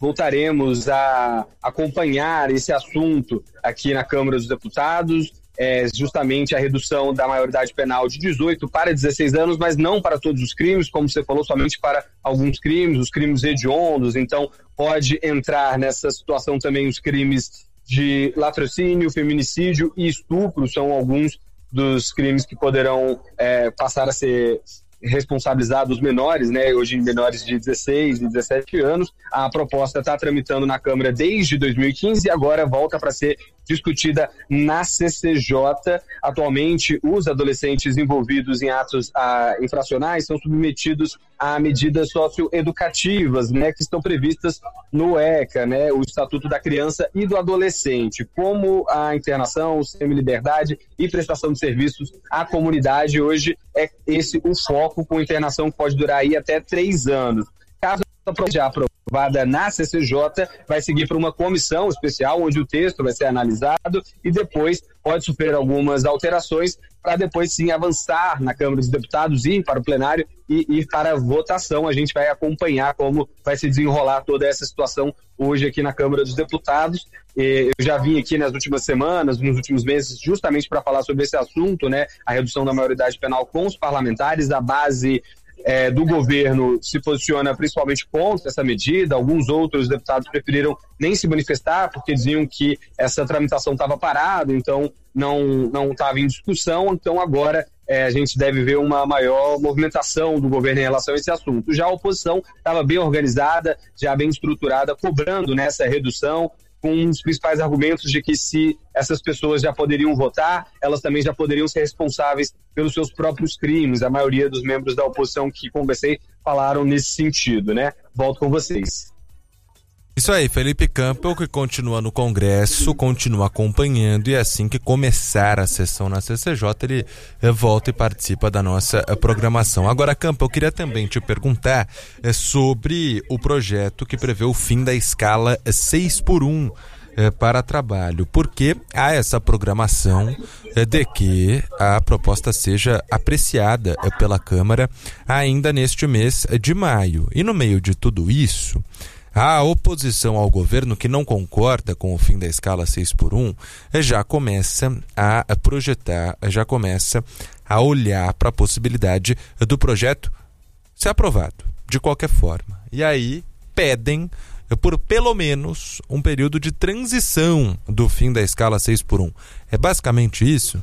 voltaremos a acompanhar esse assunto aqui na Câmara dos Deputados, é justamente a redução da maioridade penal de dezoito para dezesseis anos, mas não para todos os crimes, como você falou, somente para alguns crimes, os crimes hediondos. Então pode entrar nessa situação também os crimes de latrocínio, feminicídio e estupro, são alguns dos crimes que poderão é, passar a ser responsabilizados menores, né? Hoje menores de dezesseis e dezessete anos. A proposta está tramitando na Câmara desde dois mil e quinze e agora volta para ser discutida na C C J. Atualmente, os adolescentes envolvidos em atos ah, infracionais são submetidos a medidas socioeducativas, né, que estão previstas no ECA, né, o Estatuto da Criança e do Adolescente, como a internação, semi-liberdade e prestação de serviços à comunidade. Hoje é esse o foco, com internação que pode durar aí até três anos. Caso já aprovada na C C J, vai seguir para uma comissão especial, onde o texto vai ser analisado e depois pode sofrer algumas alterações para depois sim avançar na Câmara dos Deputados, ir para o plenário e ir para a votação. A gente vai acompanhar como vai se desenrolar toda essa situação hoje aqui na Câmara dos Deputados. Eu já vim aqui nas últimas semanas, nos últimos meses, justamente para falar sobre esse assunto, né? A redução da maioridade penal com os parlamentares. A base É, do governo se posiciona principalmente contra essa medida. Alguns outros deputados preferiram nem se manifestar porque diziam que essa tramitação estava parada, então não não estava em discussão. Então agora é, a gente deve ver uma maior movimentação do governo em relação a esse assunto. Já a oposição estava bem organizada, já bem estruturada, cobrando nessa redução, com um dos principais argumentos de que se essas pessoas já poderiam votar, elas também já poderiam ser responsáveis pelos seus próprios crimes. A maioria dos membros da oposição que conversei falaram nesse sentido, né? Volto com vocês. Isso aí, Felipe Campbell, que continua no Congresso, continua acompanhando, e assim que começar a sessão na C C J, ele volta e participa da nossa programação. Agora, Campbell, eu queria também te perguntar é, sobre o projeto que prevê o fim da escala seis por um é, para trabalho, porque há essa programação é, de que a proposta seja apreciada é, pela Câmara ainda neste mês de maio. E no meio de tudo isso, a oposição ao governo, que não concorda com o fim da escala seis por um, já começa a projetar, já começa a olhar para a possibilidade do projeto ser aprovado, de qualquer forma. E aí pedem por pelo menos um período de transição do fim da escala seis por um. É basicamente isso?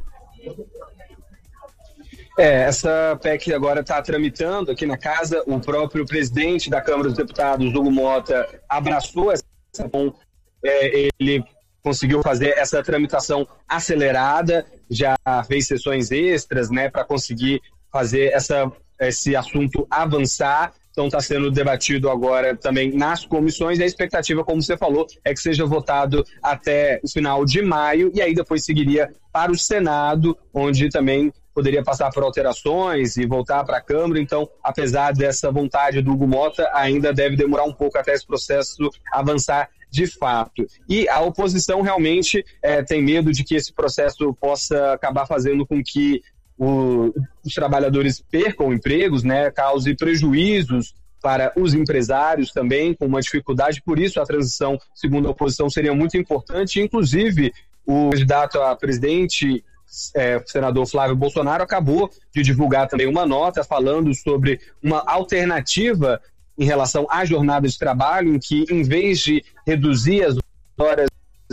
É, essa P E C agora está tramitando aqui na casa. O próprio presidente da Câmara dos Deputados, Hugo Mota, abraçou essa questão. É, ele conseguiu fazer essa tramitação acelerada, já fez sessões extras, né, para conseguir fazer essa, esse assunto avançar. Então está sendo debatido agora também nas comissões, e a expectativa, como você falou, é que seja votado até o final de maio, e aí depois seguiria para o Senado, onde também poderia passar por alterações e voltar para a Câmara. Então, apesar dessa vontade do Hugo Mota, ainda deve demorar um pouco até esse processo avançar de fato. E a oposição realmente é, tem medo de que esse processo possa acabar fazendo com que o, os trabalhadores percam empregos, né, cause prejuízos para os empresários também, com uma dificuldade. Por isso, a transição, segundo a oposição, seria muito importante. Inclusive, o candidato a presidente, É, o senador Flávio Bolsonaro, acabou de divulgar também uma nota falando sobre uma alternativa em relação à jornada de trabalho, em que, em vez de reduzir as horas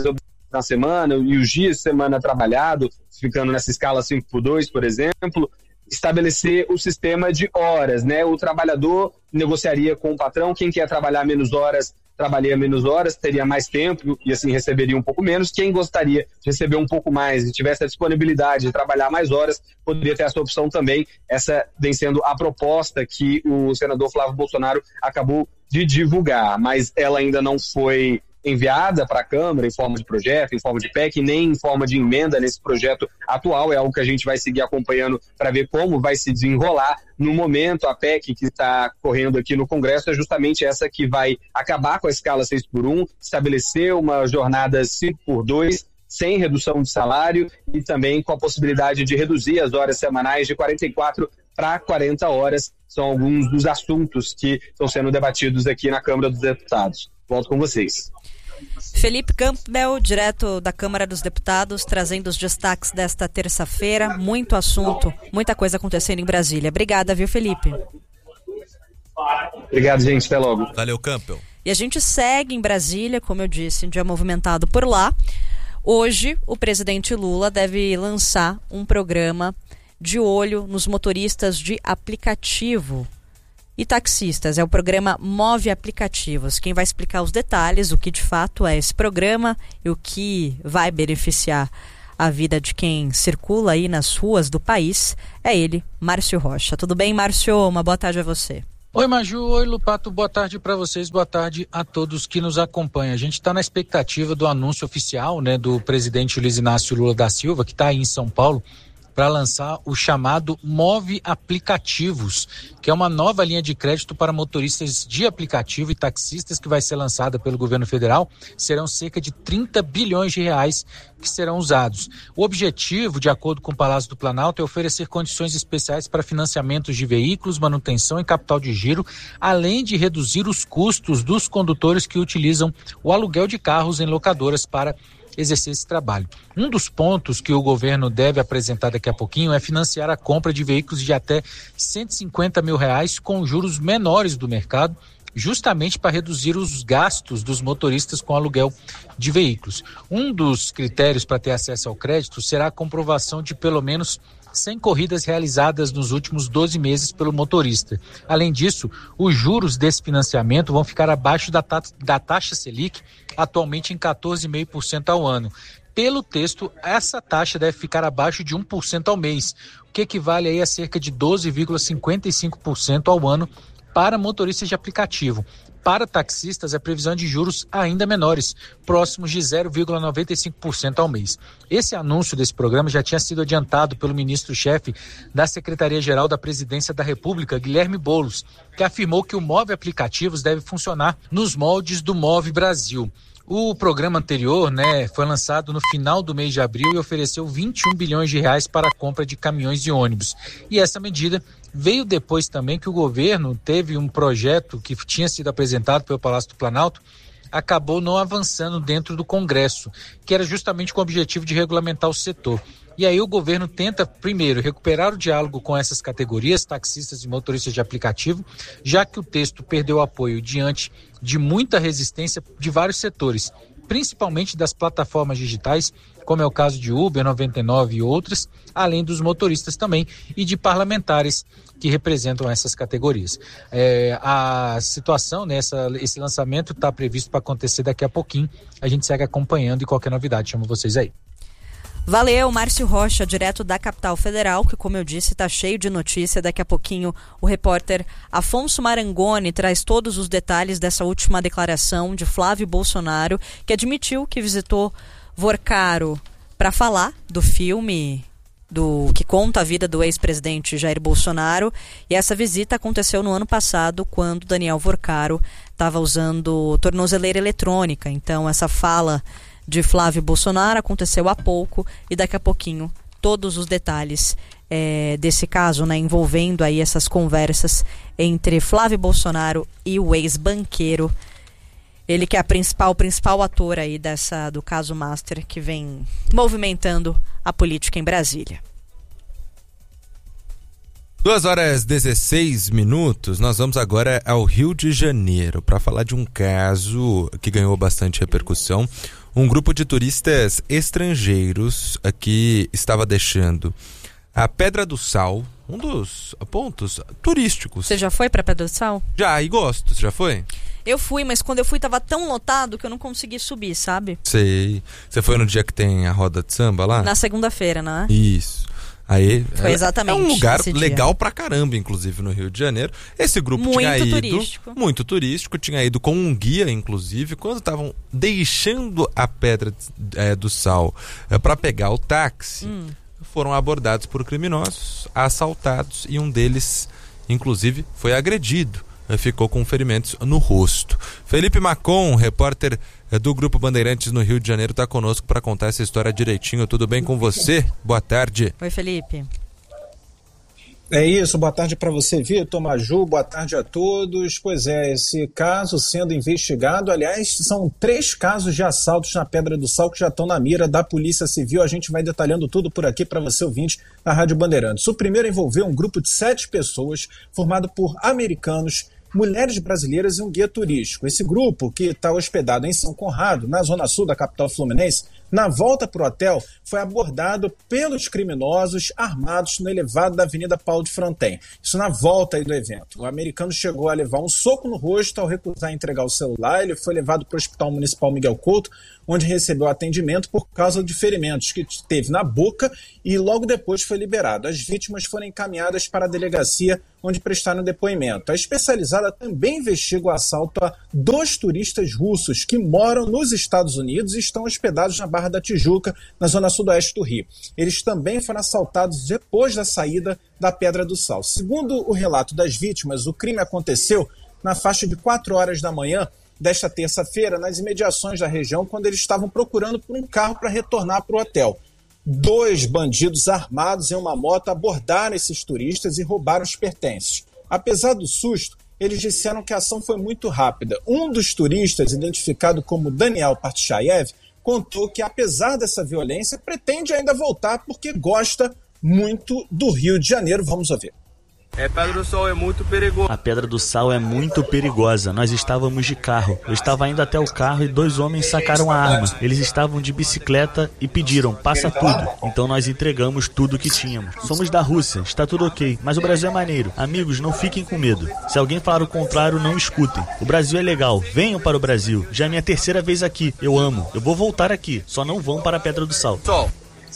na semana e os dias de semana trabalhado, ficando nessa escala cinco por dois, por exemplo, estabelecer o sistema de horas, né? O trabalhador negociaria com o patrão, quem quer trabalhar menos horas trabalharia menos horas, teria mais tempo e assim receberia um pouco menos. Quem gostaria de receber um pouco mais e tivesse a disponibilidade de trabalhar mais horas, poderia ter essa opção também. Essa vem sendo a proposta que o senador Flávio Bolsonaro acabou de divulgar, mas ela ainda não foi enviada para a Câmara em forma de projeto, em forma de P E C, nem em forma de emenda nesse projeto atual. É algo que a gente vai seguir acompanhando para ver como vai se desenrolar. No momento, a P E C que está correndo aqui no Congresso é justamente essa que vai acabar com a escala seis por um, estabelecer uma jornada cinco por dois, sem redução de salário, e também com a possibilidade de reduzir as horas semanais de quarenta e quatro para quarenta horas. São alguns dos assuntos que estão sendo debatidos aqui na Câmara dos Deputados. Volto com vocês. Felipe Campbell, direto da Câmara dos Deputados, trazendo os destaques desta terça-feira. Muito assunto, muita coisa acontecendo em Brasília. Obrigada, viu, Felipe? Obrigado, gente. Até logo. Valeu, Campbell. E a gente segue em Brasília, como eu disse, um dia movimentado por lá. Hoje, o presidente Lula deve lançar um programa de olho nos motoristas de aplicativo e taxistas. É o programa Move Aplicativos. Quem vai explicar os detalhes, o que de fato é esse programa e o que vai beneficiar a vida de quem circula aí nas ruas do país, é ele, Márcio Rocha. Tudo bem, Márcio? Uma boa tarde a você. Oi, Maju. Oi, Lupato. Boa tarde para vocês. Boa tarde a todos que nos acompanham. A gente está na expectativa do anúncio oficial, né, do presidente Luiz Inácio Lula da Silva, que está aí em São Paulo, para lançar o chamado Move Aplicativos, que é uma nova linha de crédito para motoristas de aplicativo e taxistas que vai ser lançada pelo governo federal. Serão cerca de trinta bilhões de reais que serão usados. O objetivo, de acordo com o Palácio do Planalto, é oferecer condições especiais para financiamentos de veículos, manutenção e capital de giro, além de reduzir os custos dos condutores que utilizam o aluguel de carros em locadoras para exercer esse trabalho. Um dos pontos que o governo deve apresentar daqui a pouquinho é financiar a compra de veículos de até cento e cinquenta mil reais com juros menores do mercado, justamente para reduzir os gastos dos motoristas com aluguel de veículos. Um dos critérios para ter acesso ao crédito será a comprovação de pelo menos cem corridas realizadas nos últimos doze meses pelo motorista. Além disso, os juros desse financiamento vão ficar abaixo da, ta- da taxa Selic, atualmente em quatorze vírgula cinco por cento ao ano. Pelo texto, essa taxa deve ficar abaixo de um por cento ao mês, o que equivale aí a cerca de doze vírgula cinquenta e cinco por cento ao ano para motoristas de aplicativo. Para taxistas, a previsão de juros ainda menores, próximos de zero vírgula noventa e cinco por cento ao mês. Esse anúncio desse programa já tinha sido adiantado pelo ministro-chefe da Secretaria-Geral da Presidência da República, Guilherme Boulos, que afirmou que o Move Aplicativos deve funcionar nos moldes do Move Brasil. O programa anterior, né, foi lançado no final do mês de abril e ofereceu vinte e um bilhões de reais para a compra de caminhões e ônibus. E essa medida veio depois também que o governo teve um projeto que tinha sido apresentado pelo Palácio do Planalto, acabou não avançando dentro do Congresso, que era justamente com o objetivo de regulamentar o setor. E aí o governo tenta, primeiro, recuperar o diálogo com essas categorias, taxistas e motoristas de aplicativo, já que o texto perdeu apoio diante de muita resistência de vários setores, principalmente das plataformas digitais, como é o caso de Uber, noventa e nove e outras, além dos motoristas também e de parlamentares que representam essas categorias. É, a situação, né, essa, esse lançamento está previsto para acontecer daqui a pouquinho. A gente segue acompanhando e qualquer novidade, chamo vocês aí. Valeu, Márcio Rocha, direto da capital federal, que, como eu disse, está cheio de notícia. Daqui a pouquinho o repórter Afonso Marangoni traz todos os detalhes dessa última declaração de Flávio Bolsonaro, que admitiu que visitou Vorcaro para falar do filme do que conta a vida do ex-presidente Jair Bolsonaro. E essa visita aconteceu no ano passado, quando Daniel Vorcaro estava usando tornozeleira eletrônica. Então, essa fala de Flávio Bolsonaro aconteceu há pouco e daqui a pouquinho todos os detalhes é, desse caso, né, envolvendo aí essas conversas entre Flávio Bolsonaro e o ex-banqueiro, ele que é a principal, o principal ator aí dessa, do caso Master, que vem movimentando a política em Brasília. duas horas e dezesseis minutos, nós vamos agora ao Rio de Janeiro para falar de um caso que ganhou bastante repercussão. Um grupo de turistas estrangeiros aqui estava deixando a Pedra do Sal, um dos pontos turísticos. Você já foi para Pedra do Sal? Já, e gosto. Você já foi? Eu fui, mas quando eu fui tava tão lotado que eu não consegui subir, sabe? Sei. Você foi no dia que tem a roda de samba lá? Na segunda-feira, não é? Isso. Aí, foi exatamente. É um lugar legal dia. pra caramba, inclusive, no Rio de Janeiro. Esse grupo muito tinha ido... turístico. Muito turístico. Tinha ido com um guia, inclusive, quando estavam deixando a Pedra é, do Sal é, para pegar o táxi, hum. foram abordados por criminosos, assaltados, e um deles, inclusive, foi agredido. Ficou com ferimentos no rosto. Felipe Macon, repórter do Grupo Bandeirantes no Rio de Janeiro, está conosco para contar essa história direitinho. Tudo bem com você? Boa tarde. Oi, Felipe. É isso, boa tarde para você, Vitor, Maju, boa tarde a todos. Pois é, esse caso sendo investigado, aliás, são três casos de assaltos na Pedra do Sal que já estão na mira da Polícia Civil. A gente vai detalhando tudo por aqui para você, ouvinte, na Rádio Bandeirantes. O primeiro envolveu um grupo de sete pessoas formado por americanos, mulheres brasileiras e um guia turístico. Esse grupo, que está hospedado em São Conrado, na zona sul da capital fluminense, na volta para o hotel, foi abordado pelos criminosos armados no elevado da Avenida Paulo de Fronten. Isso na volta aí do evento. O americano chegou a levar um soco no rosto ao recusar entregar o celular. Ele foi levado para o Hospital Municipal Miguel Couto, onde recebeu atendimento por causa de ferimentos que teve na boca e logo depois foi liberado. As vítimas foram encaminhadas para a delegacia, onde prestaram depoimento. A especializada também investiga o assalto a dois turistas russos que moram nos Estados Unidos e estão hospedados na Barra da Tijuca, na zona sudoeste do Rio. Eles também foram assaltados depois da saída da Pedra do Sal. Segundo o relato das vítimas, o crime aconteceu na faixa de quatro horas da manhã desta terça-feira, nas imediações da região, quando eles estavam procurando por um carro para retornar para o hotel. Dois bandidos armados em uma moto abordaram esses turistas e roubaram os pertences. Apesar do susto, eles disseram que a ação foi muito rápida. Um dos turistas, identificado como Daniel Partichayev, contou que, apesar dessa violência, pretende ainda voltar porque gosta muito do Rio de Janeiro. Vamos ouvir. É, Pedra do Sal é muito perigoso. A Pedra do Sal é muito perigosa. Nós estávamos de carro. Eu estava indo até o carro e dois homens sacaram a arma. Eles estavam de bicicleta e pediram, passa tudo. Então nós entregamos tudo que tínhamos. Somos da Rússia, está tudo ok, mas o Brasil é maneiro. Amigos, não fiquem com medo. Se alguém falar o contrário, não escutem. O Brasil é legal, venham para o Brasil. Já é minha terceira vez aqui, eu amo. Eu vou voltar aqui, só não vão para a Pedra do Sal. Sol.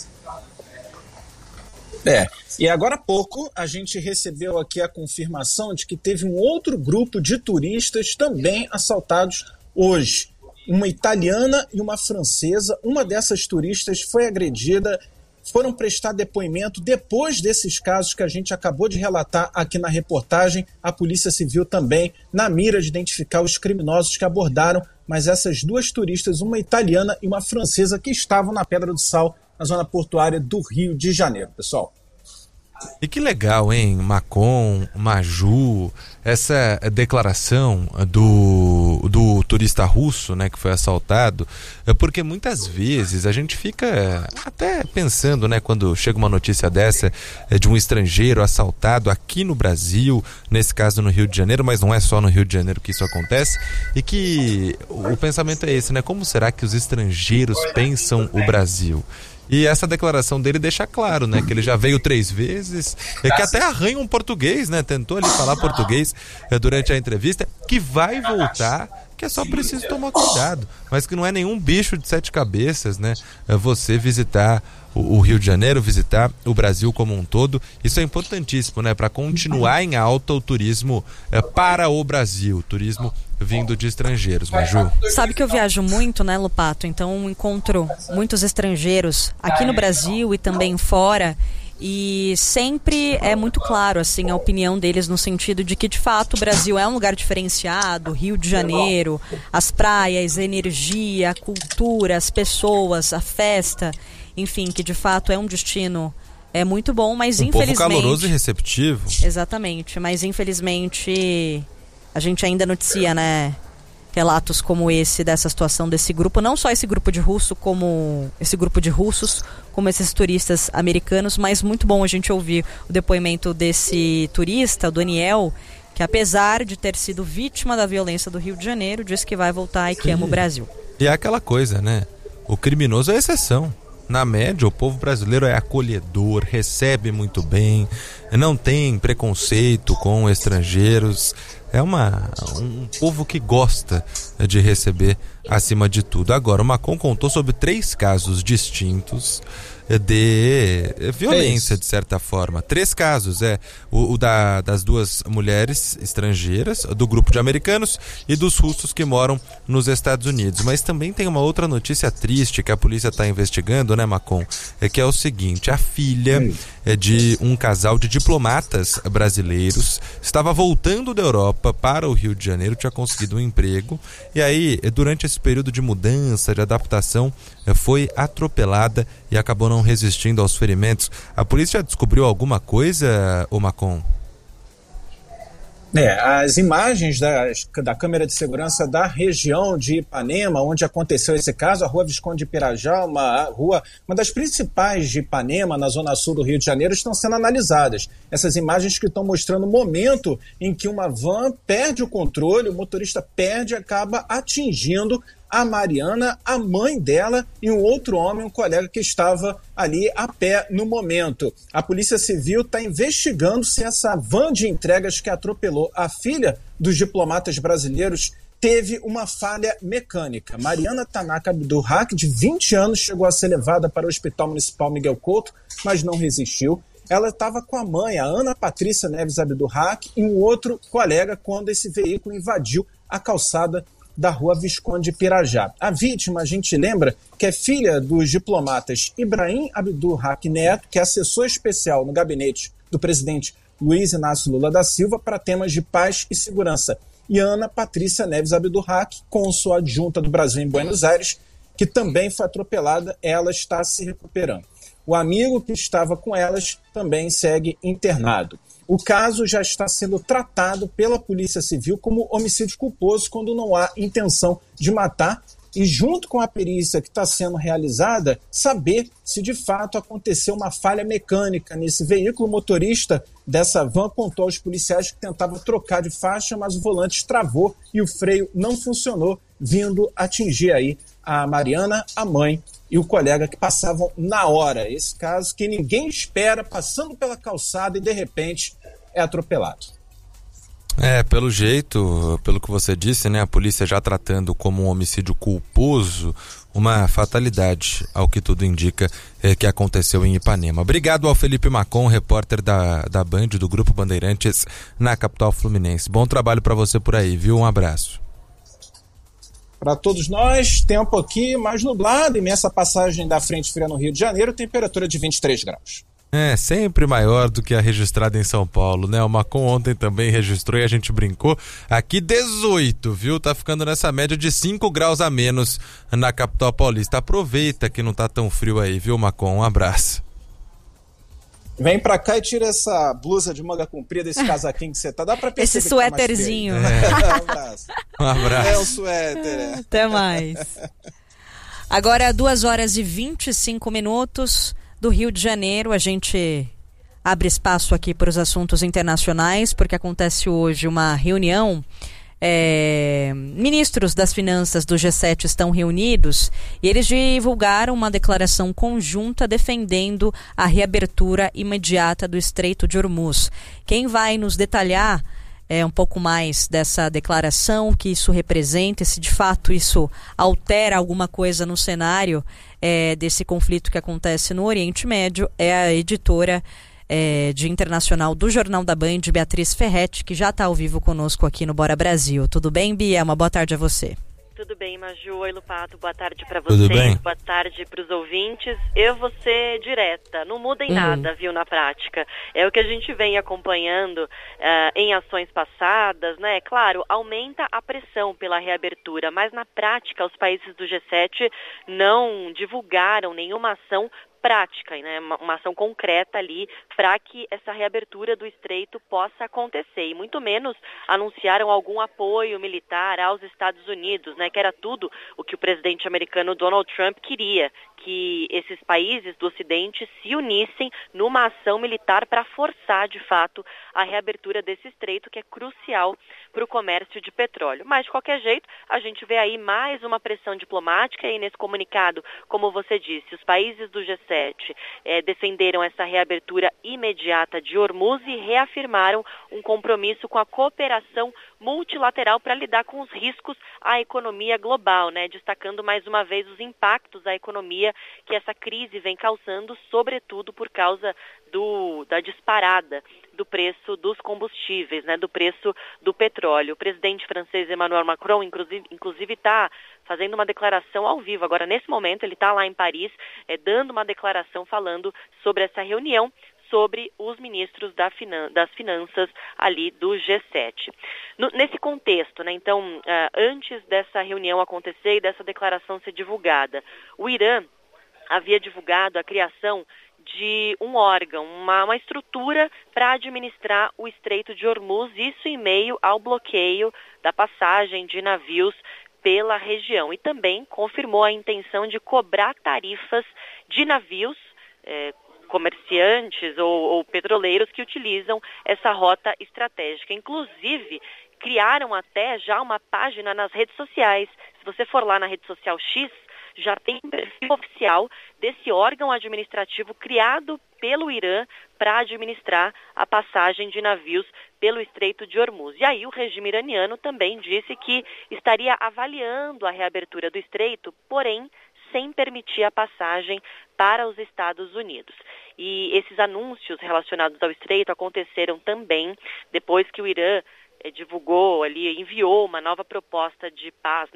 É, e agora há pouco a gente recebeu aqui a confirmação de que teve um outro grupo de turistas também assaltados hoje. Uma italiana e uma francesa. Uma dessas turistas foi agredida, foram prestar depoimento depois desses casos que a gente acabou de relatar aqui na reportagem. A Polícia Civil também na mira de identificar os criminosos que abordaram, mas essas duas turistas, uma italiana e uma francesa, que estavam na Pedra do Sal, na zona portuária do Rio de Janeiro, pessoal. E que legal, hein, Macon, Maju, essa declaração do, do turista russo, né, que foi assaltado, porque muitas vezes a gente fica até pensando, né, quando chega uma notícia dessa de um estrangeiro assaltado aqui no Brasil, nesse caso no Rio de Janeiro, mas não é só no Rio de Janeiro que isso acontece, e que o pensamento é esse, né, como será que os estrangeiros pensam o Brasil? E essa declaração dele deixa claro, né, que ele já veio três vezes, é que até arranha um português, né, tentou ali falar português é, durante a entrevista, que vai voltar, que é só preciso tomar cuidado, mas que não é nenhum bicho de sete cabeças, né, é você visitar o, o Rio de Janeiro, visitar o Brasil como um todo. Isso é importantíssimo, né, para continuar em alta o turismo é, para o Brasil, turismo vindo de estrangeiros, Maju. Sabe que eu viajo muito, né, Lupato? Então encontro muitos estrangeiros aqui no Brasil e também fora, e sempre é muito claro, assim, a opinião deles no sentido de que, de fato, o Brasil é um lugar diferenciado, Rio de Janeiro, as praias, a energia, a cultura, as pessoas, a festa, enfim, que de fato é um destino é muito bom, mas um infelizmente... povo caloroso e receptivo. Exatamente, mas infelizmente... A gente ainda noticia, né, relatos como esse, dessa situação desse grupo, não só esse grupo de russo, como esse grupo de russos, como esses turistas americanos, mas muito bom a gente ouvir o depoimento desse turista, o Daniel, que apesar de ter sido vítima da violência do Rio de Janeiro, diz que vai voltar e que ama o Brasil. E é aquela coisa, né, o criminoso é a exceção. Na média, o povo brasileiro é acolhedor, recebe muito bem, não tem preconceito com estrangeiros. É uma, um povo que gosta de receber acima de tudo. Agora, o Macon contou sobre três casos distintos de violência, de certa forma. Três casos, é o, o da, das duas mulheres estrangeiras, do grupo de americanos e dos russos que moram nos Estados Unidos. Mas também tem uma outra notícia triste que a polícia está investigando, né, Macon? É que é o seguinte: a filha é de um casal de diplomatas brasileiros estava voltando da Europa para o Rio de Janeiro, tinha conseguido um emprego, e aí, durante esse período de mudança, de adaptação, foi atropelada e acabou não não resistindo aos ferimentos. A polícia já descobriu alguma coisa, ô Macon? É, as imagens das, da câmera de segurança da região de Ipanema, onde aconteceu esse caso, a rua Visconde de Pirajá, uma rua, uma das principais de Ipanema, na zona sul do Rio de Janeiro, estão sendo analisadas. Essas imagens que estão mostrando o momento em que uma van perde o controle, o motorista perde e acaba atingindo a Mariana, a mãe dela e um outro homem, um colega que estava ali a pé no momento. A Polícia Civil está investigando se essa van de entregas que atropelou a filha dos diplomatas brasileiros teve uma falha mecânica. Mariana Tanaka Abdurrak, de vinte anos, chegou a ser levada para o Hospital Municipal Miguel Couto, mas não resistiu. Ela estava com a mãe, a Ana Patrícia Neves Abdurrak, e um outro colega quando esse veículo invadiu a calçada da rua Visconde de Pirajá. A vítima, a gente lembra, que é filha dos diplomatas Ibrahim Abdurrak Neto, que é assessor especial no gabinete do presidente Luiz Inácio Lula da Silva para temas de paz e segurança. E Ana Patrícia Neves Abdurrak, cônsul adjunta do Brasil em Buenos Aires, que também foi atropelada, ela está se recuperando. O amigo que estava com elas também segue internado. O caso já está sendo tratado pela Polícia Civil como homicídio culposo quando não há intenção de matar e, junto com a perícia que está sendo realizada, saber se de fato aconteceu uma falha mecânica nesse veículo. O motorista dessa van contou aos policiais que tentava trocar de faixa, mas o volante travou e o freio não funcionou, vindo atingir aí a Mariana, a mãe e o colega que passavam na hora. Esse caso que ninguém espera, passando pela calçada e de repente é atropelado. É, pelo jeito, pelo que você disse, né, a polícia já tratando como um homicídio culposo, uma fatalidade, ao que tudo indica, é, que aconteceu em Ipanema. Obrigado ao Felipe Macon, repórter da, da Band, do Grupo Bandeirantes, na capital fluminense. Bom trabalho para você por aí, viu? Um abraço. Para todos nós, tempo aqui mais nublado, imensa passagem da frente fria no Rio de Janeiro, temperatura de vinte e três graus. É, sempre maior do que a registrada em São Paulo, né? O Macon ontem também registrou e a gente brincou. Aqui dezoito, viu? Tá ficando nessa média de cinco graus a menos na capital paulista. Aproveita que não tá tão frio aí, viu, Macon? Um abraço. Vem pra cá e tira essa blusa de manga comprida, esse casaquinho que você tá. Dá pra perceber. Esse suéterzinho. Que tá mais frio. É. Um abraço. Um abraço. É o suéter. É. Até mais. Agora, duas horas e vinte e cinco minutos do Rio de Janeiro. A gente abre espaço aqui para os assuntos internacionais, porque acontece hoje uma reunião. É, ministros das finanças do G sete estão reunidos e eles divulgaram uma declaração conjunta defendendo a reabertura imediata do Estreito de Hormuz. Quem vai nos detalhar é, um pouco mais dessa declaração, o que isso representa, se de fato isso altera alguma coisa no cenário é, desse conflito que acontece no Oriente Médio, é a editora É, de internacional do Jornal da Band, Beatriz Ferretti, que já está ao vivo conosco aqui no Bora Brasil. Tudo bem, Bia? Uma boa tarde a você. Tudo bem, Maju. Oi, Lupato. Boa tarde para Tudo vocês. bem? Boa tarde para os ouvintes. Eu vou ser direta. Não muda em Uhum. nada, viu, na prática. É o que a gente vem acompanhando uh, em ações passadas, né? Claro, aumenta a pressão pela reabertura, mas na prática os países do G sete não divulgaram nenhuma ação prática, né, uma, uma ação concreta ali para que essa reabertura do estreito possa acontecer, e muito menos anunciaram algum apoio militar aos Estados Unidos, né, que era tudo o que o presidente americano Donald Trump queria, que esses países do Ocidente se unissem numa ação militar para forçar, de fato, a reabertura desse estreito, que é crucial para o comércio de petróleo. Mas, de qualquer jeito, a gente vê aí mais uma pressão diplomática, e nesse comunicado, como você disse, os países do G sete eh, defenderam essa reabertura imediata de Hormuz e reafirmaram um compromisso com a cooperação multilateral para lidar com os riscos à economia global, né? Destacando mais uma vez os impactos à economia que essa crise vem causando, sobretudo por causa do, da disparada do preço dos combustíveis, né? Do preço do petróleo. O presidente francês Emmanuel Macron, inclusive, está fazendo uma declaração ao vivo. Agora, nesse momento, ele está lá em Paris, é, dando uma declaração falando sobre essa reunião, sobre os ministros da finan- das finanças ali do G sete. No, nesse contexto, né, então, uh, antes dessa reunião acontecer e dessa declaração ser divulgada, o Irã havia divulgado a criação de um órgão, uma, uma estrutura para administrar o Estreito de Hormuz, isso em meio ao bloqueio da passagem de navios pela região. E também confirmou a intenção de cobrar tarifas de navios eh, comerciantes ou, ou petroleiros que utilizam essa rota estratégica. Inclusive, criaram até já uma página nas redes sociais. Se você for lá na rede social X, já tem um perfil oficial desse órgão administrativo criado pelo Irã para administrar a passagem de navios pelo Estreito de Hormuz. E aí o regime iraniano também disse que estaria avaliando a reabertura do estreito, porém sem permitir a passagem para os Estados Unidos. E esses anúncios relacionados ao estreito aconteceram também depois que o Irã eh, divulgou ali, enviou uma nova proposta de paz,